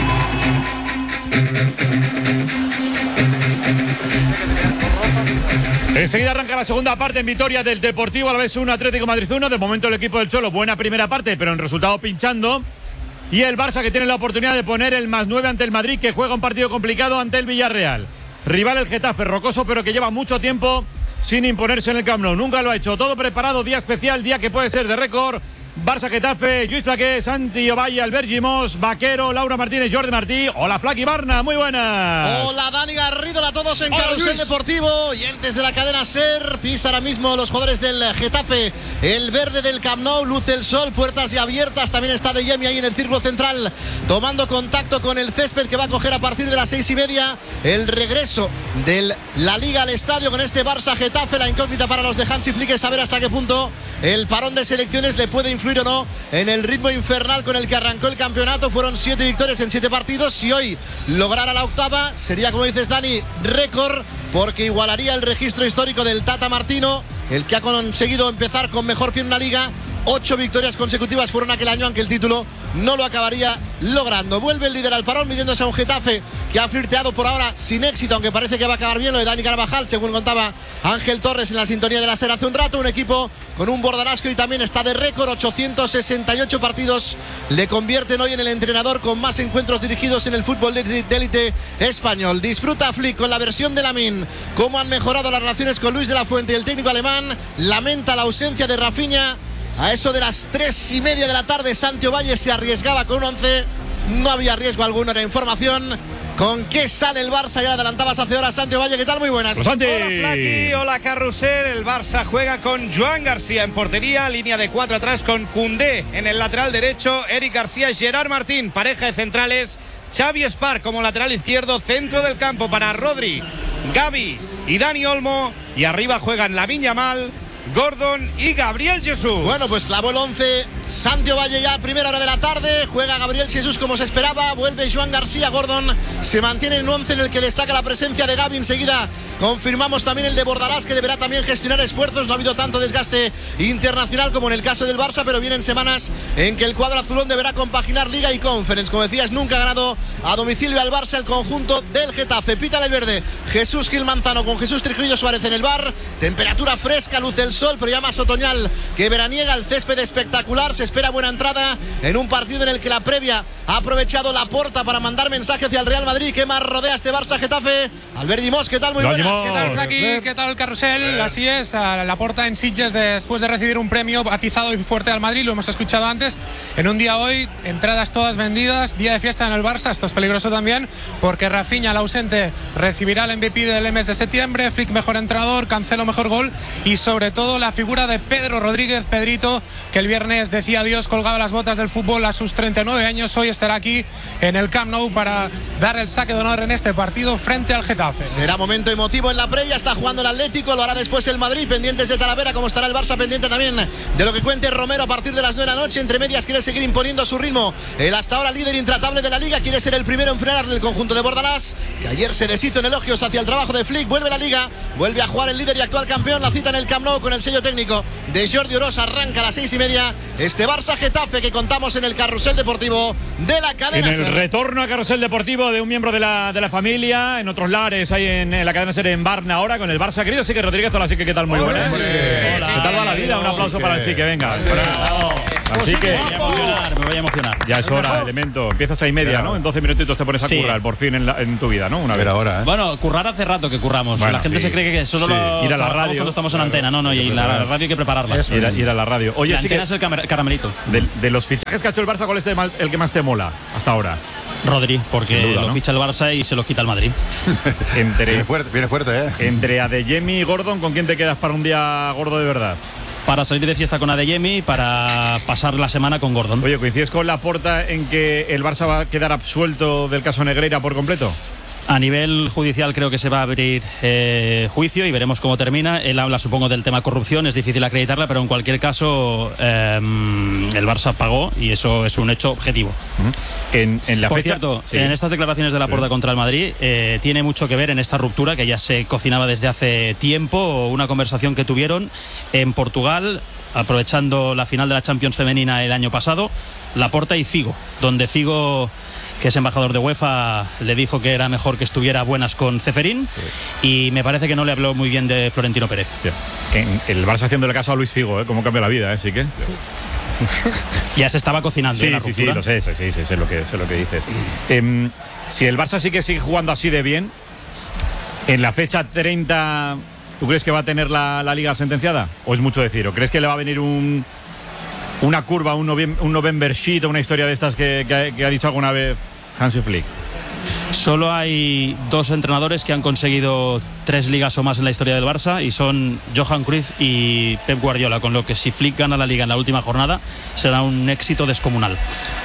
Enseguida arranca la segunda parte en victoria del Deportivo Alavés uno, Atlético Madrid uno. De momento el equipo del Cholo, buena primera parte, pero en resultado pinchando. Y el Barça, que tiene la oportunidad de poner el más nueve ante el Madrid, que juega un partido complicado ante el Villarreal. Rival el Getafe, rocoso, pero que lleva mucho tiempo sin imponerse en el Camp Nou. Nunca lo ha hecho. Todo preparado, día especial, día que puede ser de récord. Barça Getafe, Lluís Flaqué, Santi Ovalle, Albert Gimós, Vaquero, Laura Martínez, Jordi Martí. Hola, Flaqui Barna, muy buenas. Hola, Dani Garrido, hola a todos en Hola, Carrusel Luis. Deportivo. Y antes de la cadena SER, pisa ahora mismo los jugadores del Getafe. El verde del Camp Nou, luce el sol, puertas ya abiertas. También está De Jemi ahí en el círculo central, tomando contacto con el césped que va a coger a partir de las seis y media el regreso de la Liga al estadio con este Barça Getafe. La incógnita para los de Hansi Flick es saber hasta qué punto el parón de selecciones le puede influir o no en el ritmo infernal con el que arrancó el campeonato. Fueron siete victorias en siete partidos. Si hoy lograra la octava, sería, como dices, Dani, récord, porque igualaría el registro histórico del Tata Martino, el que ha conseguido empezar con mejor pie en una liga. Ocho victorias consecutivas fueron aquel año, aunque el título no lo acabaría logrando. Vuelve el líder al parón, midiéndose a un Getafe que ha flirteado por ahora sin éxito, aunque parece que va a acabar bien lo de Dani Carvajal, según contaba Ángel Torres en la sintonía de la SER hace un rato. Un equipo con un Bordalás que hoy también está de récord, ochocientos sesenta y ocho partidos le convierten hoy en el entrenador con más encuentros dirigidos en el fútbol de élite español. Disfruta Flick con la versión de Lamine, cómo han mejorado las relaciones con Luis de la Fuente y el técnico alemán. Lamenta la ausencia de Rafinha. A eso de las tres y media de la tarde, Santi Ovalle se arriesgaba con un once. No había riesgo alguno, era información. ¿Con qué sale el Barça? Ya adelantabas hace horas, Santi Ovalle. ¿Qué tal? Muy buenas. Hola, Santi. Hola, Flaqui. Hola, Carrusel. El Barça juega con Joan García en portería. Línea de cuatro atrás con Koundé en el lateral derecho. Eric García, Gerard Martín, pareja de centrales. Xavi Espar como lateral izquierdo. Centro del campo para Rodri, Gavi y Dani Olmo. Y arriba juegan Lamine Yamal, Gordon y Gabriel Jesús. Bueno, pues clavó el once Santi Ovalle ya a primera hora de la tarde. Juega Gabriel Jesús como se esperaba. Vuelve Joan García. Gordon se mantiene en un once en el que destaca la presencia de Gavi. Enseguida confirmamos también el de Bordalás, que deberá también gestionar esfuerzos. No ha habido tanto desgaste internacional como en el caso del Barça, pero vienen semanas en que el cuadro azulón deberá compaginar Liga y Conference. Como decías, nunca ha ganado a domicilio al Barça el conjunto del Getafe. Pita el verde Jesús Gil Manzano con Jesús Trujillo Suárez en el bar. Temperatura fresca, luce el sol, pero ya más otoñal que veraniega. El césped espectacular. Se espera buena entrada en un partido en el que la previa ha aprovechado Laporta para mandar mensaje hacia el Real Madrid. ¿Qué más rodea este Barça Getafe? Albert Gimós, ¿qué tal? Muy buenas. ¿Qué tal, Flaqui? ¿Qué tal, Carrusel? Así es, a Laporta en Sitges, después de recibir un premio atizado y fuerte al Madrid, lo hemos escuchado antes. En un día hoy, entradas todas vendidas, día de fiesta en el Barça. Esto es peligroso también, porque Rafinha, el ausente, recibirá el M V P del mes de septiembre. Flick, mejor entrenador. Cancelo, mejor gol. Y sobre todo la figura de Pedro Rodríguez, Pedrito, que el viernes decía adiós, colgaba las botas del fútbol a sus treinta y nueve años. Hoy estará aquí en el Camp Nou para dar el saque de honor en este partido frente al Getafe. Será momento emotivo en la previa. Está jugando el Atlético, lo hará después el Madrid. Pendientes de Talavera, como estará el Barça, pendiente también de lo que cuente Romero a partir de las nueve de la noche. Entre medias quiere seguir imponiendo su ritmo. El hasta ahora líder intratable de la Liga quiere ser el primero en frenar el conjunto de Bordalás, que ayer se deshizo en elogios hacia el trabajo de Flick. Vuelve la Liga, vuelve a jugar el líder y actual campeón. La cita en el Camp Nou con el sello técnico de Jordi Oroz. Arranca a las seis y media este Barça Getafe que contamos en el Carrusel Deportivo de la cadena En el SER. retorno a Carrusel Deportivo de un miembro de la, de la familia, en otros lares, ahí en, en la cadena SER en Barna ahora, con el Barça. Querido Sique Rodríguez, hola Sique, ¿qué tal? Muy buenas. ¿Qué tal va la vida? Un aplauso para el Sique, venga. Así que me voy a emocionar, me voy a emocionar. ya es hora, elemento. Empiezas a y media, ¿no? En doce minutitos te pones a Sí. currar, por fin en, la- en tu vida, ¿no? Una vez ahora, ¿eh? Bueno, currar hace rato que curramos. Bueno, la gente sí, se cree que solo sí. lo Ir a la trabajamos radio, cuando estamos en claro. antena. No, no, y la radio hay que prepararla. Eso, ir, a, ir a la radio. Oye, la sí antena que es el camer- caramelito. de, de los fichajes que ha hecho el Barça, ¿cuál es el mal- el que más te mola hasta ahora? Rodri, porque Sin duda, lo ¿no? ficha el Barça y se los quita el Madrid. Entre, Viene fuerte, viene fuerte, ¿eh? entre Adeyemi y Gordon, ¿con quién te quedas para un día gordo de verdad? Para salir de fiesta con Adeyemi, para pasar la semana con Gordon. Oye, ¿coincides con Laporta en que el Barça va a quedar absuelto del caso Negreira por completo? A nivel judicial creo que se va a abrir eh, juicio y veremos cómo termina. Él habla, supongo, del tema corrupción, es difícil acreditarla, pero en cualquier caso eh, el Barça pagó y eso es un hecho objetivo. En, en la Por fecha, cierto, sí. en estas declaraciones de Laporta Sí. contra el Madrid eh, tiene mucho que ver en esta ruptura que ya se cocinaba desde hace tiempo, una conversación que tuvieron en Portugal, aprovechando la final de la Champions femenina el año pasado, Laporta y Figo, donde Figo, que es embajador de UEFA, le dijo que era mejor que estuviera a buenas con Ceferín y me parece que no le habló muy bien de Florentino Pérez. Sí. En, el Barça haciéndole caso a Luis Figo, ¿eh? Cómo cambia la vida, ¿eh? Sí que. Ya se estaba cocinando. Sí, ¿eh, la sí, sí, ruptura? lo sé, sí, sí, sí, sé lo que, sé lo que dices. Em, si el Barça sí que sigue jugando así de bien, en la fecha treinta, ¿tú crees que va a tener la, la liga sentenciada? ¿O es mucho decir? ¿O crees que le va a venir un, una curva, un, novem- un November Sheet o una historia de estas que, que ha- que ha dicho alguna vez Hansi Flick? Solo hay dos entrenadores que han conseguido tres ligas o más en la historia del Barça y son Johan Cruyff y Pep Guardiola, con lo que si Flick gana la liga en la última jornada será un éxito descomunal.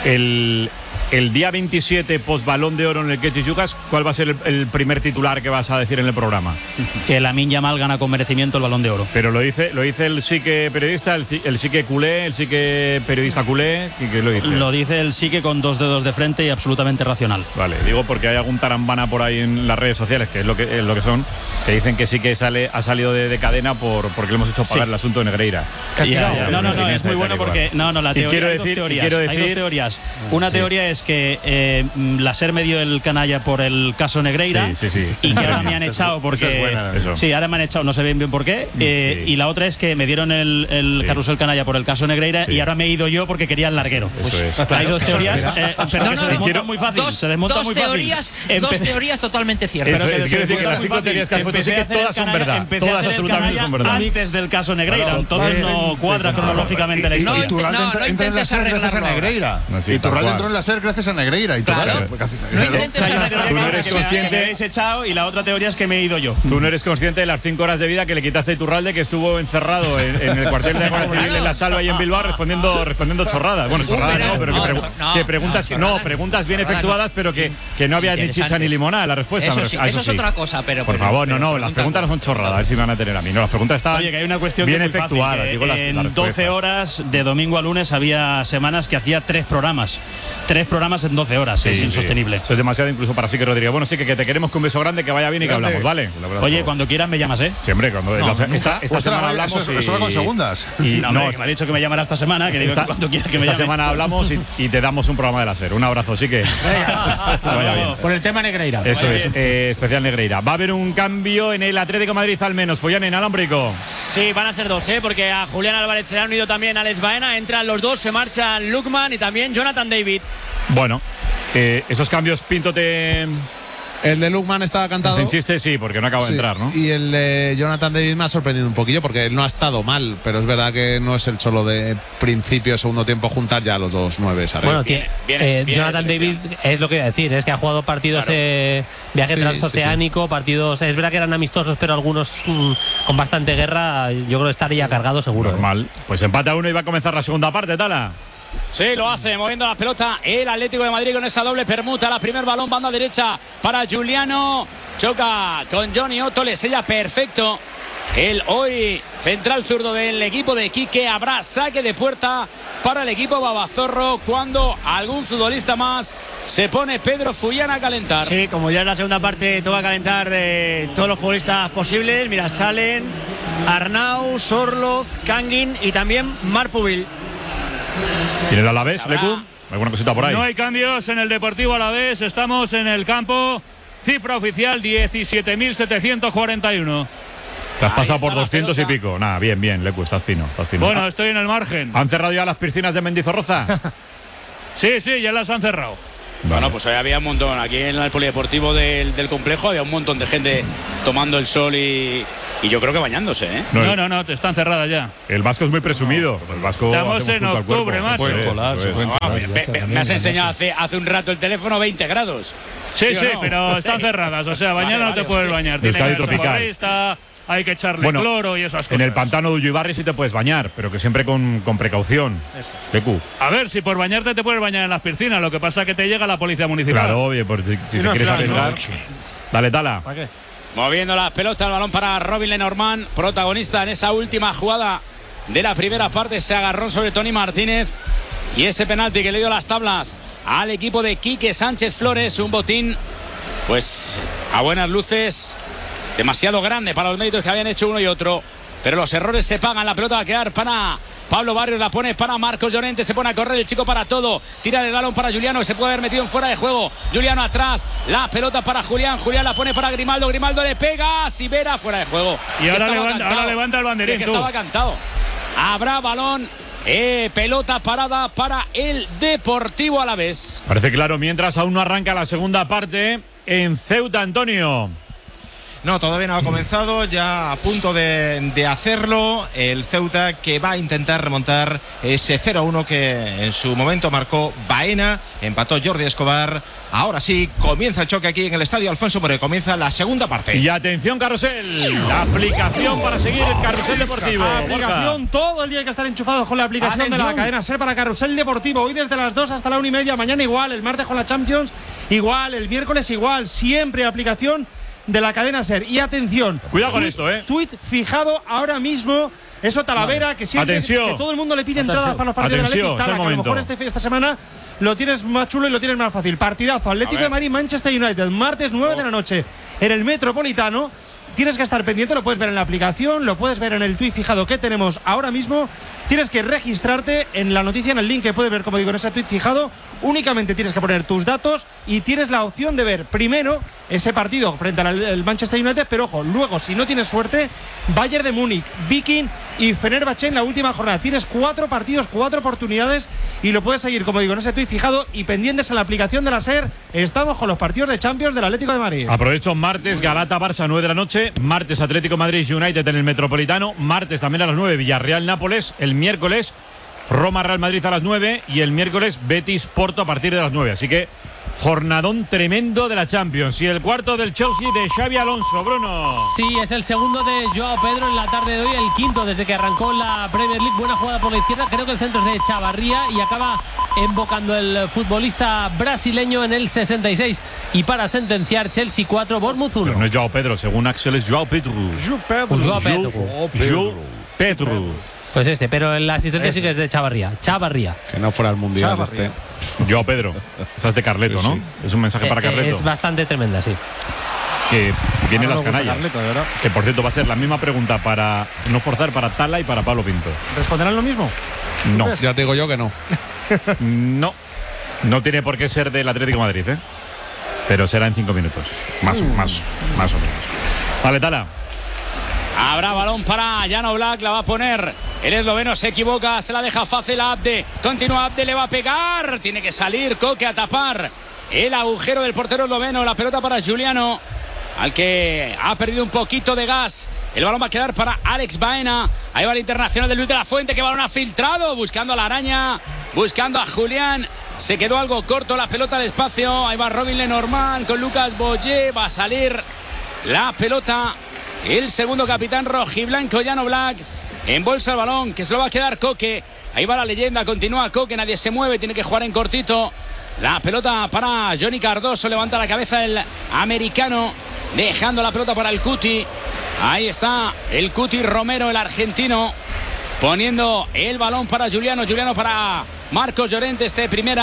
El, el día veintisiete, post Balón de Oro en el Ketty Yucas, ¿cuál va a ser el, el primer titular que vas a decir en el programa? Que Lamine Yamal gana con merecimiento el Balón de Oro. Pero lo dice, lo dice el sí que periodista, el, ci- el sí que culé, el sí que periodista culé, ¿y qué lo dice? Lo dice el sí que con dos dedos de frente y absolutamente racional. Vale, digo porque hay algún tarambana por ahí en las redes sociales, que es lo que, es lo que son, que dicen que sí que sale, ha salido de, de cadena por porque le hemos hecho pagar Sí. el asunto de Negreira. Ya, ya. No, no, no, es muy bueno porque no, no, la Y teoría, quiero hay, decir- y dos teorías, quiero hay dos decir- teorías. Una Sí. teoría es que eh, la SER me dio el canalla por el caso Negreira Sí, sí, sí. y que ahora me han Esa es- echado porque esa es buena, eso. sí, ahora me han echado, no sé bien bien por qué. eh, Sí. Y la otra es que me dieron el, el Sí. carrusel canalla por el caso Negreira Sí. y ahora me he ido yo porque quería el larguero. Eso Pues, es. hay dos teorías, eh, pero No, que no, se no. desmontan Quiero- muy fácil. Dos, se desmontan dos muy teorías, fácil. dos Empe- teorías totalmente ciertas. Eso Pero es, que quiero se decir que las desmontan muy cinco fácil. teorías que has puesto sí Empecé que a hacer todas son canalla- verdad. empecé a Todas hacer el absolutamente canalla son verdad. antes del caso Negreira, Claro, entonces vale. no cuadra cronológicamente la No, historia. Y Turralde no, entra, no entra en la intentes SER gracias a arreglarlo Negreira. No, sí, y tal Turralde cual. entró en la SER gracias a Negreira. Y Claro. Turralde- No intentes Hay una arreglarlo. teoría Tú no que eres me- que consciente- me habéis echado y la otra teoría es que me he ido yo. Tú no eres consciente de las cinco horas de vida que le quitaste a Iturralde, que estuvo encerrado en, en el cuartel de Guardia Civil en la Salva y en Bilbao respondiendo, respondiendo chorradas. Bueno, chorradas no, pero que, pregu- no, que preguntas, que, no, chorradas- preguntas bien chorradas no. efectuadas, pero que, que no había ni chicha ni Interesantes. limonada la respuesta. Eso pero- sí, ah, eso es sí. otra cosa, pero. Por pero- favor, no, pero no, las pregunta- preguntas no son chorradas, a ver si me van a tener a mí. No, las preguntas están Oye, que hay una cuestión bien que es muy fácil, efectuadas. que digo las, en las doce respuestas. horas, de domingo a lunes, había semanas que hacía tres programas. Tres programas en doce horas, Sí, es sí. insostenible. Eso es demasiado incluso para sí que Rodríguez. Bueno, sí que, que te queremos con un beso grande, que vaya bien y que Grande. hablamos, ¿vale? Oye, cuando quieras me llamas, ¿eh? Siempre, cuando No, la se- nunca. esta, esta Ostras, semana vaya, hablamos. eso- y, eso va con segundas. Y, No, no, hombre, que me ha dicho que me llamara esta semana, que digo esta, que cuando quiera que me esta llame. semana hablamos y, y te damos un programa de la SER. Un abrazo, sí que. que vaya bien. Por el tema Negreira. Eso Muy es, bien. eh, especial Negreira. Va a haber un cambio en el Atlético de Madrid al menos. Follán en Alámbrico. Sí, van a ser dos, ¿eh? Porque a Julián Álvarez se le han unido también a Alex Baena. Entran los dos, se marchan Lukman y también Jonathan David. Bueno, eh, esos cambios, Pinto, te. El de Lukman estaba cantado. ¿Hacen chiste? Sí, porque no acaba Sí, de entrar, ¿no? Y el de Jonathan David me ha sorprendido un poquillo porque él no ha estado mal, pero es verdad que no es el solo de principio, segundo tiempo juntar ya los dos nueve. Bueno, tiene, eh, Jonathan David es lo que iba a decir, es que ha jugado partidos Claro. de viaje Sí, transoceánico, partidos, es verdad que eran amistosos, pero algunos mm, con bastante guerra, yo creo que estaría cargado seguro. Normal. Pues empata uno y va a comenzar la segunda parte, Tala. Sí, lo hace, moviendo la pelota el Atlético de Madrid con esa doble permuta. La primer balón, banda derecha para Juliano. Choca con Johnny Otto, le sella perfecto. El hoy central zurdo del equipo de Quique. Habrá saque de puerta para el equipo babazorro cuando algún futbolista más se pone Pedro Fullán a calentar. Sí, como ya en la segunda parte toca calentar eh, todos los futbolistas posibles. Mira, salen Arnau, Sorloz, Kangin y también Marpubil. ¿Tiene el Alavés, Sabrá Lecu? alguna cosita por ahí. No hay cambios en el Deportivo Alavés. Estamos en el campo. Cifra oficial diecisiete mil setecientos cuarenta y uno. Te has pasado por doscientos y pico. Nada, bien, bien, Lecu, estás fino, estás fino. Bueno, estoy en el margen. ¿Han cerrado ya las piscinas de Mendizorroza? Sí, sí, ya las han cerrado. Vale. Bueno, pues hoy había un montón. Aquí en el polideportivo del, del complejo había un montón de gente tomando el sol y, y yo creo que bañándose, ¿eh? No, no, no, no, te están cerradas ya. El Vasco es muy presumido. El Vasco Estamos en octubre, macho. Se puede colar, se puede colar. Me, me, me has enseñado hace, hace un rato el teléfono veinte grados. Sí, sí, no? pero están cerradas. O sea, mañana vale, no te vale, puedes bañar. Tiene que tropical. Hay que echarle bueno, cloro y esas cosas. En el pantano de Ullibarri sí te puedes bañar, pero que siempre con, con precaución. Eso. Lecu. A ver, si por bañarte te puedes bañar en las piscinas, lo que pasa es que te llega la policía municipal. Claro, obvio, por si, si sí, te no, quieres claro, arriesgar. No. Dale, Tala. ¿Para qué? Moviendo las pelotas, el balón para Robin Lenormand, protagonista en esa última jugada de la primera parte. Se agarró sobre Tony Martínez. Y ese penalti que le dio las tablas al equipo de Quique Sánchez Flores. Un botín, pues, a buenas luces, demasiado grande para los méritos que habían hecho uno y otro. Pero los errores se pagan. La pelota va a quedar para Pablo Barrios, la pone para Marcos Llorente. Se pone a correr el chico para todo. Tira el balón para Juliano, que se puede haber metido en fuera de juego. Juliano atrás. La pelota para Julián. Julián la pone para Grimaldo. Grimaldo le pega. Sivera fuera de juego. Y ahora levanta, ahora levanta el banderín. Sí, que estaba cantado. Habrá balón. Eh, pelota parada para el Deportivo Alavés. Parece claro, mientras aún no arranca la segunda parte en Ceuta, Antonio. No, todavía no ha comenzado, ya a punto de, de hacerlo el Ceuta, que va a intentar remontar ese cero a uno que en su momento marcó Baena, empató Jordi Escobar. Ahora sí, comienza el choque aquí en el estadio Alfonso Moreno, comienza la segunda parte. Y atención, Carrusel, la aplicación para seguir el Carrusel Deportivo. Aplicación, Borja. todo el día hay que estar enchufados con la aplicación atención. de la cadena SER para Carrusel Deportivo. Hoy desde las dos hasta la una y media, mañana igual, el martes con la Champions igual, el miércoles igual, siempre aplicación de la cadena SER. Y atención, cuidado con tweet, esto, eh. Tweet fijado ahora mismo. Eso Talavera, que siempre atención. que todo el mundo le pide Atención. entradas para los partidos atención, del Atlético. Tala, que a lo mejor este, esta semana lo tienes más chulo y lo tienes más fácil. Partidazo, Atlético de Madrid, Manchester United, martes nueve oh. de la noche en el Metropolitano. Tienes que estar pendiente, lo puedes ver en la aplicación, lo puedes ver en el tweet fijado que tenemos ahora mismo. Tienes que registrarte en la noticia, en el link que puedes ver, como digo, en ese tweet fijado. Únicamente tienes que poner tus datos y tienes la opción de ver primero ese partido frente al Manchester United, pero ojo, luego, si no tienes suerte, Bayern de Múnich, Viking y Fenerbahce en la última jornada. Tienes cuatro partidos, cuatro oportunidades y lo puedes seguir, como digo, en ese tweet fijado y pendientes en la aplicación de la SER. Estamos con los partidos de Champions del Atlético de Madrid. Aprovecho martes, Galata-Barça, nueve de la noche. Martes, Atlético Madrid United en el Metropolitano. Martes también a las nueve, Villarreal-Nápoles. El miércoles, Roma-Real Madrid a las nueve. Y el miércoles, Betis-Porto a partir de las nueve. Así que jornadón tremendo de la Champions. Y el cuarto del Chelsea de Xabi Alonso, Bruno. Sí, es el segundo de Joao Pedro en la tarde de hoy, el quinto desde que arrancó la Premier League. Buena jugada por la izquierda, creo que el centro es de Chavarría y acaba embocando el futbolista brasileño en el sesenta y seis. Y para sentenciar, Chelsea cuatro, Bournemouth uno. Pero no es Joao Pedro, según Axel es Joao Pedro. Joao Pedro. Joao Pedro. Joao Pedro. Pues este, pero la asistencia sí que es de Chavarría. Chavarría. Que no fuera el mundial Chavarría. Este. Joao Pedro. Esa es de Carleto, sí, ¿no? Sí. Es un mensaje para Carleto. Es bastante tremenda, sí. Que vienen las canallas. Carleto, que por cierto va a ser la misma pregunta para no forzar para Tala y para Pablo Pinto. ¿Responderán lo mismo? No. Ya te digo yo que no. No. No tiene por qué ser del Atlético de Madrid, ¿eh? Pero será en cinco minutos. Más, uh. más, más o menos. Vale, Tala. Habrá balón para Jan Oblak, la va a poner el esloveno, se equivoca, se la deja fácil a Abde, continúa Abde, le va a pegar, tiene que salir Coque a tapar el agujero del portero esloveno, la pelota para Juliano, al que ha perdido un poquito de gas. El balón va a quedar para Alex Baena. Ahí va el internacional de Luis de la Fuente, que balón ha filtrado, buscando a la araña, buscando a Julián. Se quedó algo corto la pelota al espacio. Ahí va Robin Lenormand con Lucas Boyé, va a salir la pelota. El segundo capitán rojiblanco, Jan Oblak, embolsa el balón, que se lo va a quedar Coque. Ahí va la leyenda, continúa Coque, nadie se mueve, tiene que jugar en cortito. La pelota para Johnny Cardoso, levanta la cabeza el americano, dejando la pelota para el Cuti. Ahí está el Cuti Romero, el argentino, poniendo el balón para Juliano. Juliano para Marcos Llorente, este primera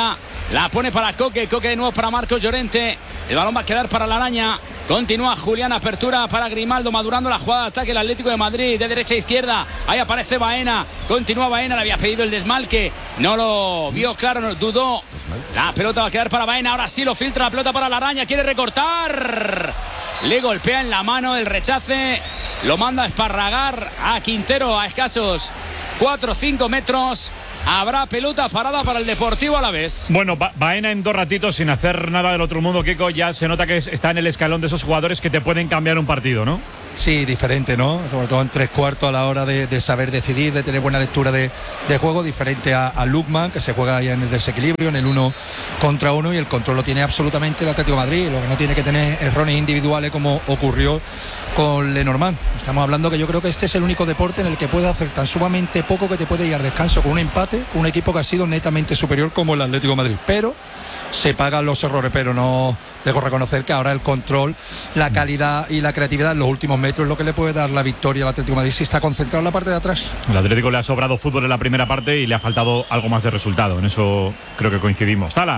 La pone para Coque. Coque de nuevo para Marcos Llorente. El balón va a quedar para la araña. Continúa Julián, apertura para Grimaldo, madurando la jugada de ataque el Atlético de Madrid, de derecha a izquierda. Ahí aparece Baena, continúa Baena, le había pedido el desmalque, no lo vio claro, no, dudó. La pelota va a quedar para Baena, ahora sí lo filtra la pelota para la araña, quiere recortar. Le golpea en la mano el rechace, lo manda a esparragar a Quintero a escasos cuatro o cinco metros. Habrá pelota parada para el Deportivo Alavés. Bueno, ba Baena en dos ratitos sin hacer nada del otro mundo, Kiko, ya se nota que es, está en el escalón de esos jugadores que te pueden cambiar un partido, ¿no? Sí, diferente, ¿no? Sobre todo en tres cuartos a la hora de, de saber decidir, de tener buena lectura de, de juego, diferente a, a Lukman, que se juega ya en el desequilibrio, en el uno contra uno, y el control lo tiene absolutamente el Atlético de Madrid. Lo que no tiene que tener errores individuales como ocurrió con Lenormand. Estamos hablando que yo creo que este es el único deporte en el que puede hacer tan sumamente poco que te puede ir al descanso con un empate, con un equipo que ha sido netamente superior como el Atlético de Madrid. Pero se pagan los errores, pero no dejo reconocer que ahora el control, la calidad y la creatividad en los últimos metros es lo que le puede dar la victoria al Atlético de Madrid si está concentrado en la parte de atrás. El Atlético le ha sobrado fútbol en la primera parte y le ha faltado algo más de resultado, en eso creo que coincidimos. Tala.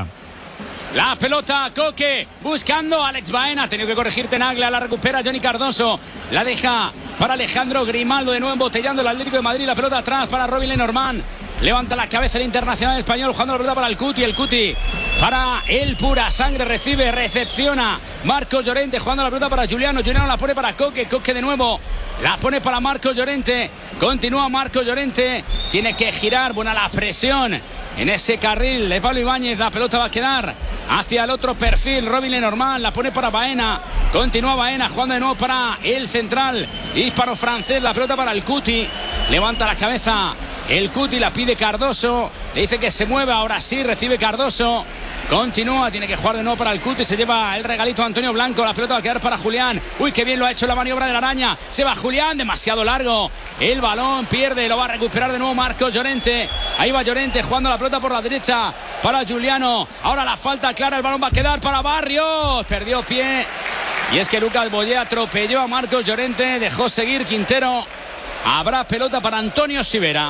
La pelota, Coque, buscando a Alex Baena, ha tenido que corregir Tenaglia, la recupera Johnny Cardoso, la deja para Alejandro Grimaldo, de nuevo embotellando el Atlético de Madrid, la pelota atrás para Robin Lenormand, levanta la cabeza el internacional español, jugando la pelota para el Cuti, el Cuti para el Pura Sangre, recibe, recepciona Marcos Llorente, jugando la pelota para Juliano, Juliano la pone para Coque, Coque de nuevo, la pone para Marcos Llorente, continúa Marcos Llorente, tiene que girar, buena la presión en ese carril de Pablo Ibáñez, la pelota va a quedar hacia el otro perfil, Robin Lenormand, la pone para Baena, continúa Baena, jugando de nuevo para el central hispano-francés, la pelota para el Cuti, levanta la cabeza el Cuti, la pide Cardoso, le dice que se mueva, ahora sí, recibe Cardoso, continúa, tiene que jugar de nuevo para el Cuti, se lleva el regalito a Antonio Blanco, la pelota va a quedar para Julián, uy, qué bien lo ha hecho la maniobra de la araña, se va Julián, demasiado largo, el balón pierde, lo va a recuperar de nuevo Marcos Llorente, ahí va Llorente jugando la pelota por la derecha para Juliano, ahora la falta clara, el balón va a quedar para Barrios, perdió pie, y es que Lucas Boyé atropelló a Marcos Llorente, dejó seguir Quintero, habrá pelota para Antonio Sivera.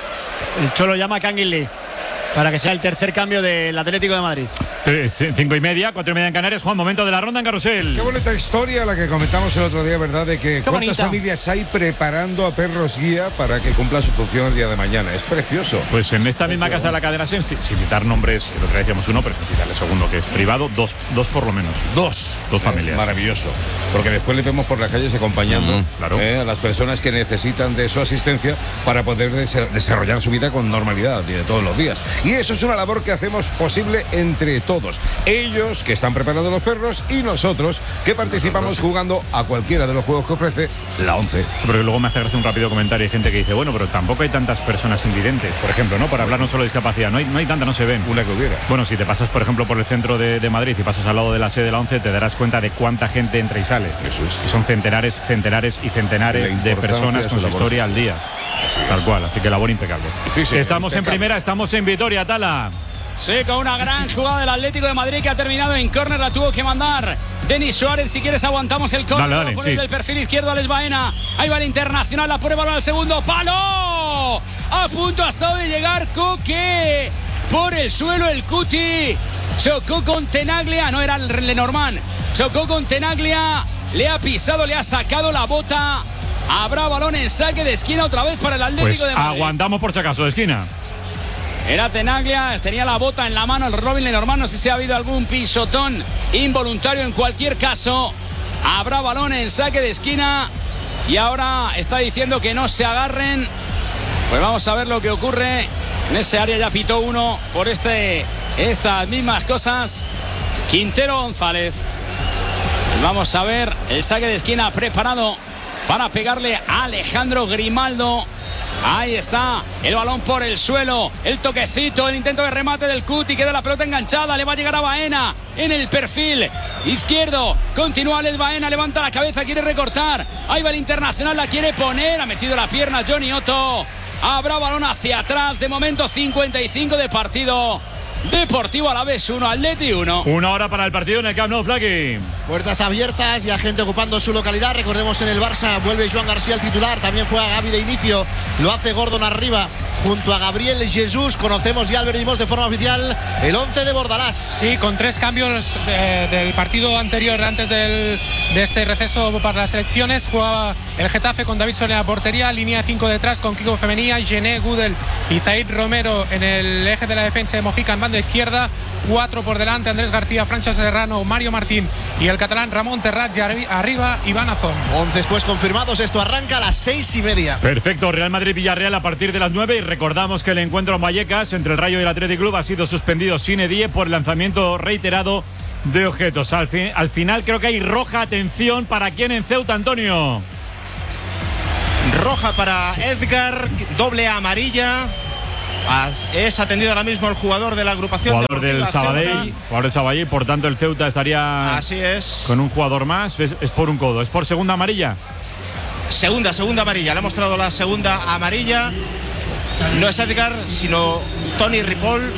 El Cholo llama a Canguilí para que sea el tercer cambio del Atlético de Madrid. Tres, cinco y media, cuatro y media en Canarias. Juan, momento de la ronda en Carrusel. Qué bonita historia la que comentamos el otro día, ¿verdad? De que Qué cuántas bonita. familias hay preparando a perros guía para que cumplan su función el día de mañana. Es precioso. Pues en esta misma casa de la cadena SER, sin, sin citar nombres, el otro día decíamos uno, pero sin citar el segundo, que es privado, dos, dos por lo menos. Dos. Dos familias. Eh, maravilloso. Porque después le vemos por las calles acompañando Mm, claro. eh, a las personas que necesitan de su asistencia para poder des- desarrollar su vida con normalidad de todos los días. Y eso es una labor que hacemos posible entre todos. Ellos que están preparando los perros y nosotros que participamos jugando a cualquiera de los juegos que ofrece la ONCE. Sí, porque luego me hace gracia un rápido comentario. Hay gente que dice, bueno, pero tampoco hay tantas personas invidentes, por ejemplo, ¿no? Para hablar no solo de discapacidad, no hay, no hay tanta, no se ven. Una que hubiera. Bueno, si te pasas, por ejemplo, por el centro de, de Madrid y pasas al lado de la sede de la ONCE, te darás cuenta de cuánta gente entra y sale. Eso es. Y son centenares, centenares y centenares La de importancia personas de con su su labor historia al día. Tal cual, así que labor impecable. Sí, sí, estamos en impecable. primera, estamos en Vitoria, Tala. Sí, con una gran jugada del Atlético de Madrid que ha terminado en córner, la tuvo que mandar Denis Suárez. Si quieres aguantamos el córner, Dale, dale, lo pone sí. del perfil izquierdo Alex Baena. Ahí va el Internacional, la pone balón al segundo palo. A punto ha estado de llegar Coque. Por el suelo el Cuti. Chocó con Tenaglia, no era el Lenormand. Chocó con Tenaglia, le ha pisado, le ha sacado la bota. Habrá balón en saque de esquina otra vez para el Atlético Pues de Madrid. aguantamos por si acaso de esquina. Era Tenaglia, tenía la bota en la mano el Robin Lenormand, no sé si ha habido algún pisotón involuntario, en cualquier caso habrá balón en saque de esquina y ahora está diciendo que no se agarren. Pues vamos a ver lo que ocurre en ese área, ya pitó uno por este, estas mismas cosas, Quintero González. Vamos a ver el saque de esquina preparado para pegarle a Alejandro Grimaldo. Ahí está, el balón por el suelo, el toquecito, el intento de remate del Cuti, queda la pelota enganchada, le va a llegar a Baena en el perfil izquierdo, continúa Alex Baena, levanta la cabeza, quiere recortar, ahí va el Internacional, la quiere poner, ha metido la pierna Johnny Otto, habrá balón hacia atrás, de momento cincuenta y cinco de partido. Deportivo Alavés uno, Atleti uno. Una hora para el partido en el Camp Nou, Flaky. Puertas abiertas, ya gente ocupando su localidad. Recordemos, en el Barça vuelve Joan García, el titular. También juega Gavi de inicio. Lo hace Gordon arriba junto a Gabriel Jesús. Conocemos ya, advertimos de forma oficial, el once de Bordalás. Sí, con tres cambios de, del partido anterior, antes del, de este receso para las elecciones. Jugaba el Getafe con David Soler en la portería, línea cinco detrás con Kiko Femenía, Gené, Gudel y Zaid Romero en el eje de la defensa de Mojica en banda izquierda. Cuatro por delante, Andrés García, Francha Serrano, Mario Martín y el catalán Ramón Terrat. Y arriba, Iván Azón. once pues confirmados. Esto arranca a las seis y media. Perfecto. Real Madrid-Villarreal a partir de las nueve. Y recordamos que el encuentro en Vallecas entre el Rayo y el Athletic Club ha sido suspendido sine die por el lanzamiento reiterado de objetos. Al, fin, al final creo que hay roja. Atención, ¿para quién en Ceuta, Antonio? Roja para Edgar, doble amarilla. Es atendido ahora mismo el jugador de la agrupación. Jugador del Sabadell, jugador del Sabadell, por tanto el Ceuta estaría Así es. con un jugador más. Es, es por un codo, es por segunda amarilla. Segunda, segunda amarilla. Le ha mostrado la segunda amarilla. No es Edgar, sino Tony Ripoll.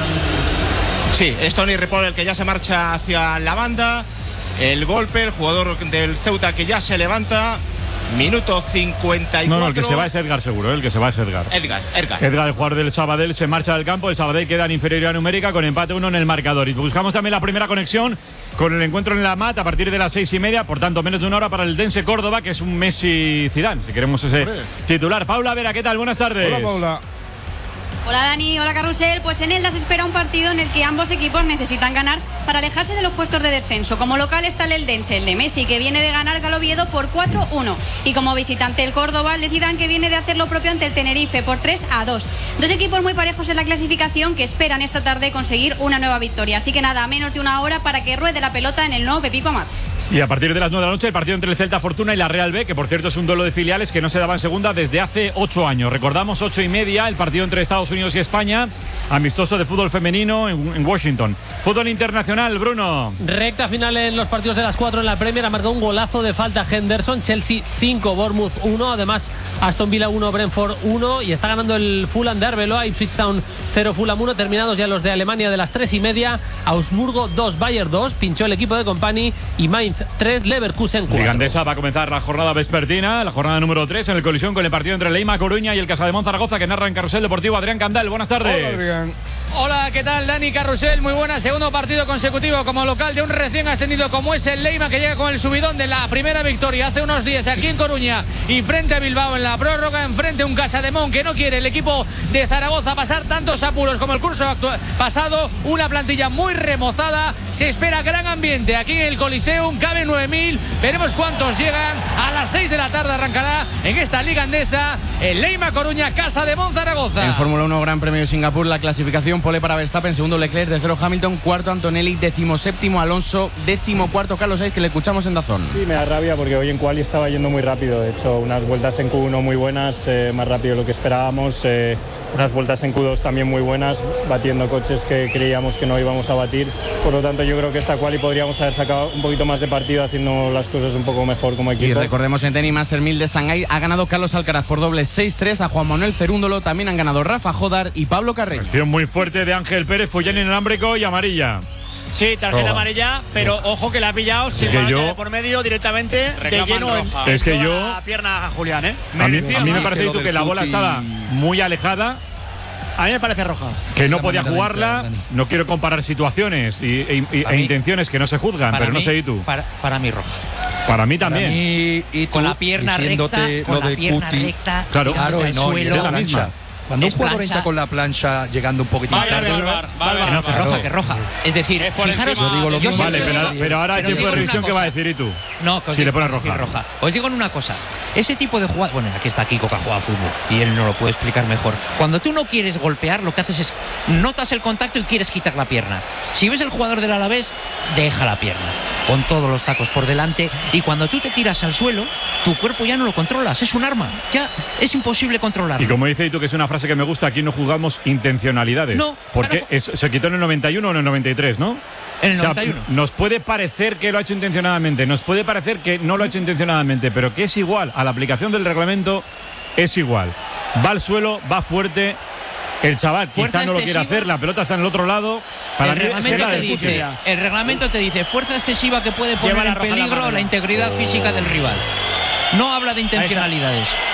Sí, es Tony Ripoll el que ya se marcha hacia la banda. El golpe, el jugador del Ceuta que ya se levanta. Minuto cincuenta y cuatro. No, no, el que se va es Edgar seguro, el que se va es Edgar. Edgar, Edgar. Edgar, el jugador del Sabadell, se marcha del campo. El Sabadell queda en inferioridad numérica con empate uno en el marcador. Y buscamos también la primera conexión con el encuentro en la M A T a partir de las seis y media. Por tanto, menos de una hora para el Dense Córdoba, que es un Messi Zidane, si queremos ese Hombre. titular. Paula Vera, ¿qué tal? Buenas tardes. Hola, Paula. Hola Dani, hola Carrusel. Pues en él las espera un partido en el que ambos equipos necesitan ganar para alejarse de los puestos de descenso. Como local está el Eldense, el de Messi, que viene de ganar al Oviedo por cuatro uno. Y como visitante el Córdoba, el de Zidane, que viene de hacer lo propio ante el Tenerife por tres a dos. Dos equipos muy parejos en la clasificación que esperan esta tarde conseguir una nueva victoria. Así que nada, menos de una hora para que ruede la pelota en el nuevo Pepico Amat. Y a partir de las nueve de la noche el partido entre el Celta Fortuna y la Real B, que por cierto es un duelo de filiales que no se daba en segunda desde hace ocho años. Recordamos, ocho y media, el partido entre Estados Unidos y España, amistoso de fútbol femenino en, en Washington. Fútbol internacional, Bruno. Recta final en los partidos de las cuatro en la Premier. Ha marcado un golazo de falta Henderson. Chelsea cinco, Bournemouth uno. Además, Aston Villa uno, Brentford uno. Y está ganando el Fulham de Arbeloa. Ipswich Town cero, Fulham uno. Terminados ya los de Alemania de las tres y media. Augsburgo dos, Bayern dos. Pinchó el equipo de Company. Y Mainz tres, Leverkusen cuatro. Liga Endesa va a comenzar la jornada vespertina, la jornada número tres, en el colisión con el partido entre Leima Coruña y el Casademón Zaragoza, que narra en Carrusel Deportivo Adrián Candal. Buenas tardes. Hola, Adrián. Hola, ¿qué tal? Dani, Carrusel, muy buena. Segundo partido consecutivo como local de un recién ascendido como es el Leima, que llega con el subidón de la primera victoria hace unos días aquí en Coruña y frente a Bilbao en la prórroga. Enfrente un Casademón que no quiere el equipo de Zaragoza pasar tantos apuros como el curso pasado. Una plantilla muy remozada. Se espera gran ambiente aquí en el Coliseum. Cabe nueve mil. Veremos cuántos llegan. A las seis de la tarde arrancará en esta Liga Endesa el Leima Coruña, Casademón Zaragoza. En Fórmula uno Gran Premio de Singapur, la clasificación: pole para Verstappen, segundo Leclerc, tercero Hamilton, cuarto Antonelli, décimo séptimo Alonso, décimo cuarto Carlos Sainz, que le escuchamos en Dazón. Sí, me da rabia porque hoy en quali estaba yendo muy rápido. De hecho, unas vueltas en Q uno muy buenas, eh, más rápido de lo que esperábamos. Eh, unas vueltas en Q dos también muy buenas, batiendo coches que creíamos que no íbamos a batir. Por lo tanto, yo creo que esta quali podríamos haber sacado un poquito más de partido, haciendo las cosas un poco mejor como equipo. Y recordemos, en Tenis Master mil de Shanghái ha ganado Carlos Alcaraz por doble seis tres a Juan Manuel Cerúndolo. También han ganado Rafa Jodar y Pablo Carreño. Acción muy fuerte de Ángel Pérez, Fullán inalámbrico y amarilla. Sí, tarjeta Roja. amarilla, pero ojo que la ha pillado sin que yo- de por medio directamente de lleno en, Es que en yo- toda la pierna a Julián, ¿eh? A mí, a mí me parece tú que la bola estaba muy alejada, A mí me parece roja. que no podía jugarla. No quiero comparar situaciones y, e, e- e intenciones que no se juzgan, Para pero no mí- sé y tú. Para, para mí roja. Para mí también. Para mí, y tú, Con la pierna diciéndote recta, con lo la de pierna Cuti. recta, Claro, Claro, llegando y al no, y suelo. es la misma. Cuando un Es jugador plancha. entra con la plancha llegando un poquitín Vale, tarde. vale, vale, vale, No, vale, que claro. roja, que roja. Es decir, Es por fijaros, encima- Yo digo lo yo mismo. Vale, siempre pero, digo- pero ahora hay pero tiempo digo de una revisión que cosa. va a decir y tú. No, que os si le digo- pones que os digo roja. roja. Os digo en una cosa. Ese tipo de jugada, bueno, aquí está Kiko que ha jugado fútbol y él no lo puede explicar mejor. Cuando tú no quieres golpear, lo que haces es notas el contacto y quieres quitar la pierna. Si ves el jugador del Alavés, deja la pierna con todos los tacos por delante, y cuando tú te tiras al suelo, tu cuerpo ya no lo controlas, es un arma, ya es imposible controlarlo. Y como dice tú, que es una frase que me gusta, aquí no jugamos intencionalidades. No, porque es- se quitó en el noventa y uno o en el noventa y tres, ¿no? En el O sea, noventa y uno. nos puede parecer que lo ha hecho intencionadamente, nos puede parecer que no lo ha hecho intencionadamente, pero que es igual, a la aplicación del reglamento es igual. Va al suelo, va fuerte, el chaval Fuerza quizá no lo quiere excesiva. hacer, la pelota está en el otro lado. Para el, mí es que reglamento la te del dice, fútbol. el reglamento te dice fuerza excesiva que puede poner Lleva la en roja en la peligro mano. la integridad Oh. física del rival. No habla de intencionalidades.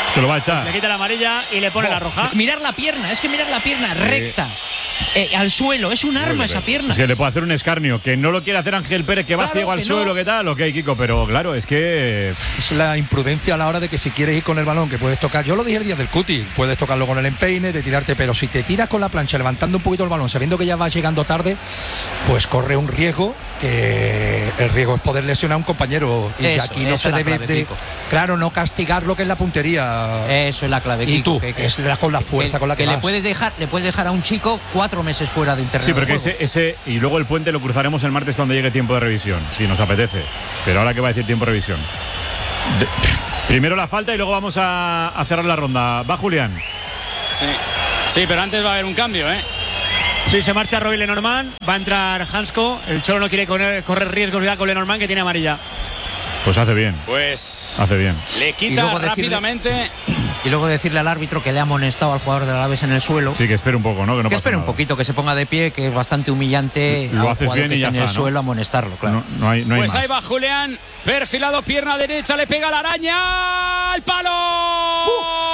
Que lo va a echar. Le quita la amarilla y le pone Oh, la roja. Mirar la pierna, es que mirar la pierna recta. Eh, al suelo, es un arma esa pierna. Es que le puede hacer un escarnio, que no lo quiere hacer Ángel Pérez, que va Claro ciego al que no. suelo, ¿qué tal? Ok, Kiko, pero claro, es que es la imprudencia a la hora de que si quieres ir con el balón, que puedes tocar, yo lo dije el día del cuti, puedes tocarlo con el empeine, de tirarte, pero si te tiras con la plancha levantando un poquito el balón, sabiendo que ya vas llegando tarde, pues corre un riesgo, que el riesgo es poder lesionar a un compañero. Y Eso, aquí no esa se es la debe clave, de, Kiko. claro, no castigar lo que es la puntería. Eso es la clave, Y Kiko, tú, que- que- es la, con la fuerza que, con la que, que le vas. puedes dejar, le puedes dejar a un chico cuatro meses fuera de internet. sí, pero que ese, ese y luego el puente lo cruzaremos el martes cuando llegue tiempo de revisión, si nos apetece. Pero ahora que va a decir tiempo de revisión. De- primero la falta y luego vamos a, a cerrar la ronda. Va Julián. Sí. Sí, pero antes va a haber un cambio, ¿eh? Sí, se marcha Roy Lenormand, va a entrar Hansko. El Cholo no quiere correr, correr riesgos ya con Lenormand, que tiene amarilla. Pues hace bien. Pues Hace bien. le Y quita luego decirle- rápidamente. Y luego decirle al árbitro que le ha amonestado al jugador del Alavés en el suelo. Sí, que espere un poco, ¿no? Que no que pasa espere un nada. poquito, que se ponga de pie, que es bastante humillante Lo a un haces jugador bien que y ya está en el está, ¿no? suelo amonestarlo, claro. No, no hay, no hay Pues más. ahí va Julián, perfilado, pierna derecha, le pega la araña al palo.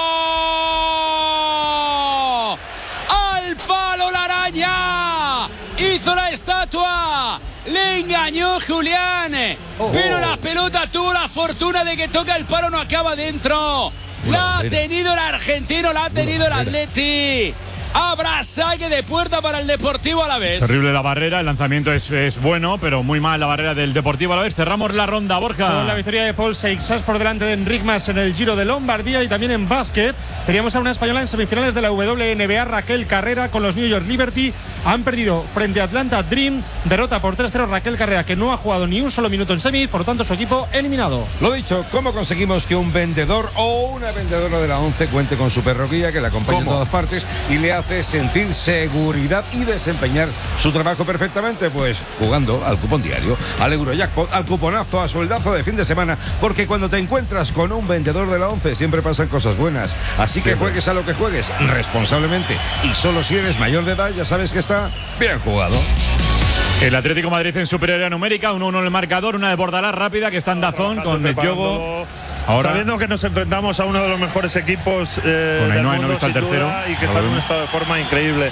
Al palo la araña. Hizo la estatua. Le engañó Julián. Pero la pelota tuvo la fortuna de que toca el palo, no acaba dentro. La ha tenido el argentino, la ha tenido el Atleti. Habrá saque de puerta para el Deportivo Alavés. Terrible la barrera, el lanzamiento es, es bueno, pero muy mal la barrera del Deportivo Alavés. Cerramos la ronda, Borja. Con la victoria de Paul Seixas por delante de Enric Mas en el Giro de Lombardía y también en básquet. Teníamos a una española en semifinales de la W N B A, Raquel Carrera, con los New York Liberty. Han perdido frente a Atlanta Dream. Derrota por tres cero Raquel Carrera, que no ha jugado ni un solo minuto en semis, por lo tanto su equipo eliminado. Lo dicho, ¿cómo conseguimos que un vendedor o una vendedora de la ONCE cuente con su perro guía, que le acompaña en todas partes y le hace sentir seguridad y desempeñar su trabajo perfectamente? Pues jugando al cupón diario, al Eurojackpot, al cuponazo, a sueldazo de fin de semana, porque cuando te encuentras con un vendedor de la ONCE siempre pasan cosas buenas. Así que juegues a lo que juegues responsablemente y solo si eres mayor de edad, ya sabes que está bien jugado. El Atlético de Madrid en superioridad numérica, uno uno en el marcador, una de Bordalás rápida que está en Dazón con el Diogo. Ahora Sabiendo que nos enfrentamos a uno de los mejores equipos eh, Con del Ainhoa, mundo, no está el sin tercero. duda, y que Lo está en un vemos. estado de forma increíble.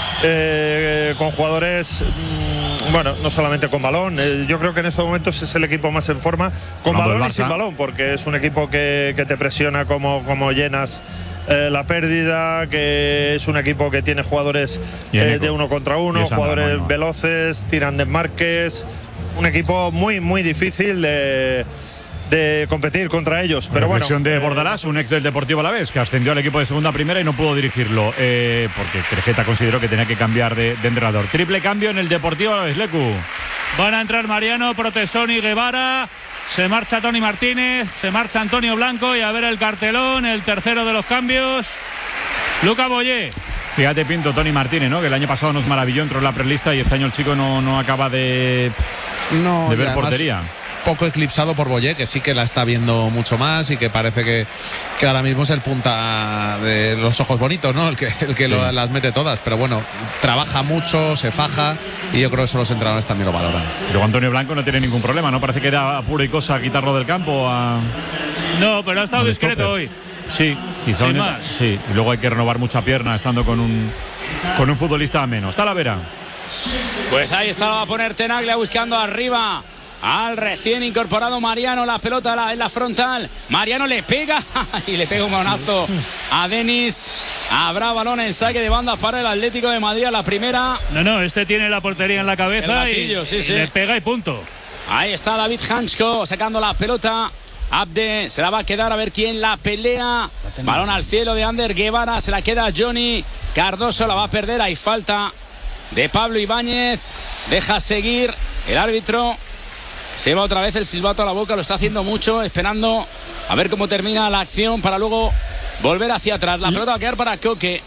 Eh, con jugadores, mm, bueno, no solamente con balón, eh, yo creo que en estos momentos es el equipo más en forma, con Hablando del balón y sin Barça. balón, porque es un equipo que, que te presiona como, como llenas eh, la pérdida, que es un equipo que tiene jugadores Y eh, Eneco. de uno contra Y uno, es jugadores Andrés, ¿no? veloces, tiran desmarques, un equipo muy, muy difícil de, de competir contra ellos. Pero bueno, Reflexión de Bordalás, un ex del Deportivo Alavés, que ascendió al equipo de segunda a primera y no pudo dirigirlo, eh, porque Crejeta consideró que tenía que cambiar de, de entrenador. Triple cambio en el Deportivo Alavés, Lecu. Van a entrar Mariano, Protesoni, Guevara. Se marcha Tony Martínez, se marcha Antonio Blanco y a ver el cartelón, el tercero de los cambios. Luca Boyé. Fíjate, Pinto, Tony Martínez, ¿no? Que el año pasado nos maravilló, entró en la prelista y este año el chico no, no acaba de, No, de y ver además, portería. Poco eclipsado por Boyé, que sí que la está viendo mucho más y que parece que, que ahora mismo es el punta de los ojos bonitos, ¿no? El que, el que Sí. lo- las mete todas. Pero bueno, trabaja mucho, se faja y yo creo que eso los entrenadores también lo valoran. Luego Antonio Blanco no tiene ningún problema, ¿no? Parece que era puro y cosa quitarlo del campo a... No, pero ha estado al discreto stopper. hoy. Sí, quizá Sin un- más. sí. Y luego hay que renovar mucha pierna estando con un, con un futbolista a menos. Talavera. Pues ahí está, va a poner Tenaglia buscando arriba al recién incorporado Mariano. La pelota la- en la frontal. Mariano le pega y le pega un manonazo a Denis. Habrá balón en saque de banda para el Atlético de Madrid a la primera. No, no, este tiene la portería en la cabeza El gatillo, y, sí, y sí. le pega y punto. Ahí está David Hansko sacando la pelota. Abde se la va a quedar, a ver quién la pelea. Balón al cielo de Ander Guevara. Se la queda Johnny. Cardoso la va a perder. Hay falta de Pablo Ibáñez. Deja seguir el árbitro. Se va otra vez el silbato a la boca. Lo está haciendo mucho, esperando a ver cómo termina la acción para luego volver hacia atrás. La pelota va a quedar para Coque.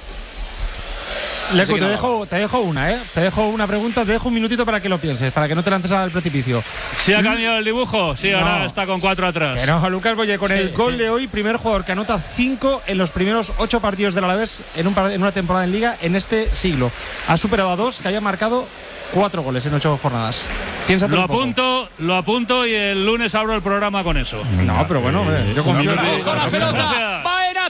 Lecu, Así que te no. dejo, te dejo una, ¿eh? Te dejo una pregunta, te dejo un minutito para que lo pienses, para que no te lances al precipicio. ¿Sí ha cambiado el dibujo? Sí, ahora No. está con cuatro atrás. Que no, Lucas Boyé, con Sí, el gol sí. de hoy, primer jugador que anota cinco en los primeros ocho partidos del Alavés en, un par- en una temporada en Liga en este siglo. Ha superado a dos que hayan marcado cuatro goles en ocho jornadas. Piénsate Lo un poco. apunto, lo apunto y el lunes abro el programa con eso. No, pero bueno, hombre, yo confío en Ojo la pelota. Baena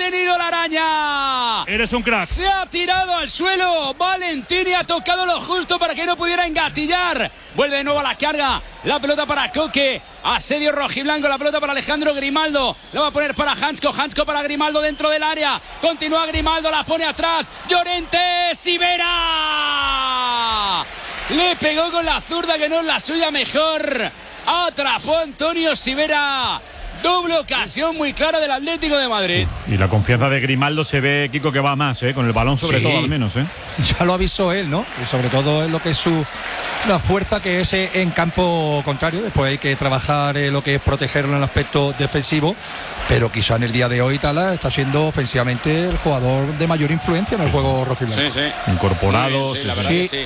tenido la araña. Eres un crack. Se ha tirado al suelo. Valentini ha tocado lo justo para que no pudiera engatillar. Vuelve de nuevo a la carga. La pelota para Coque. Asedio rojiblanco. La pelota para Alejandro Grimaldo. La va a poner para Hansko. Hansko para Grimaldo dentro del área. Continúa Grimaldo. La pone atrás. Llorente. Sivera. Le pegó con la zurda que no es la suya mejor. Atrapó Antonio Sivera. Doble ocasión muy clara del Atlético de Madrid. Y la confianza de Grimaldo se ve, Kiko, que va más, ¿eh? Con el balón sobre Sí. todo al menos, ¿eh? Ya lo avisó él, ¿no? Y sobre todo en lo que es su la fuerza que es en campo contrario. Después hay que trabajar en lo que es protegerlo en el aspecto defensivo. Pero quizá en el día de hoy Tala está siendo ofensivamente el jugador de mayor influencia en el juego rojiblanco. Sí, sí. Incorporado. Sí, sí, la sí, verdad sí. que sí.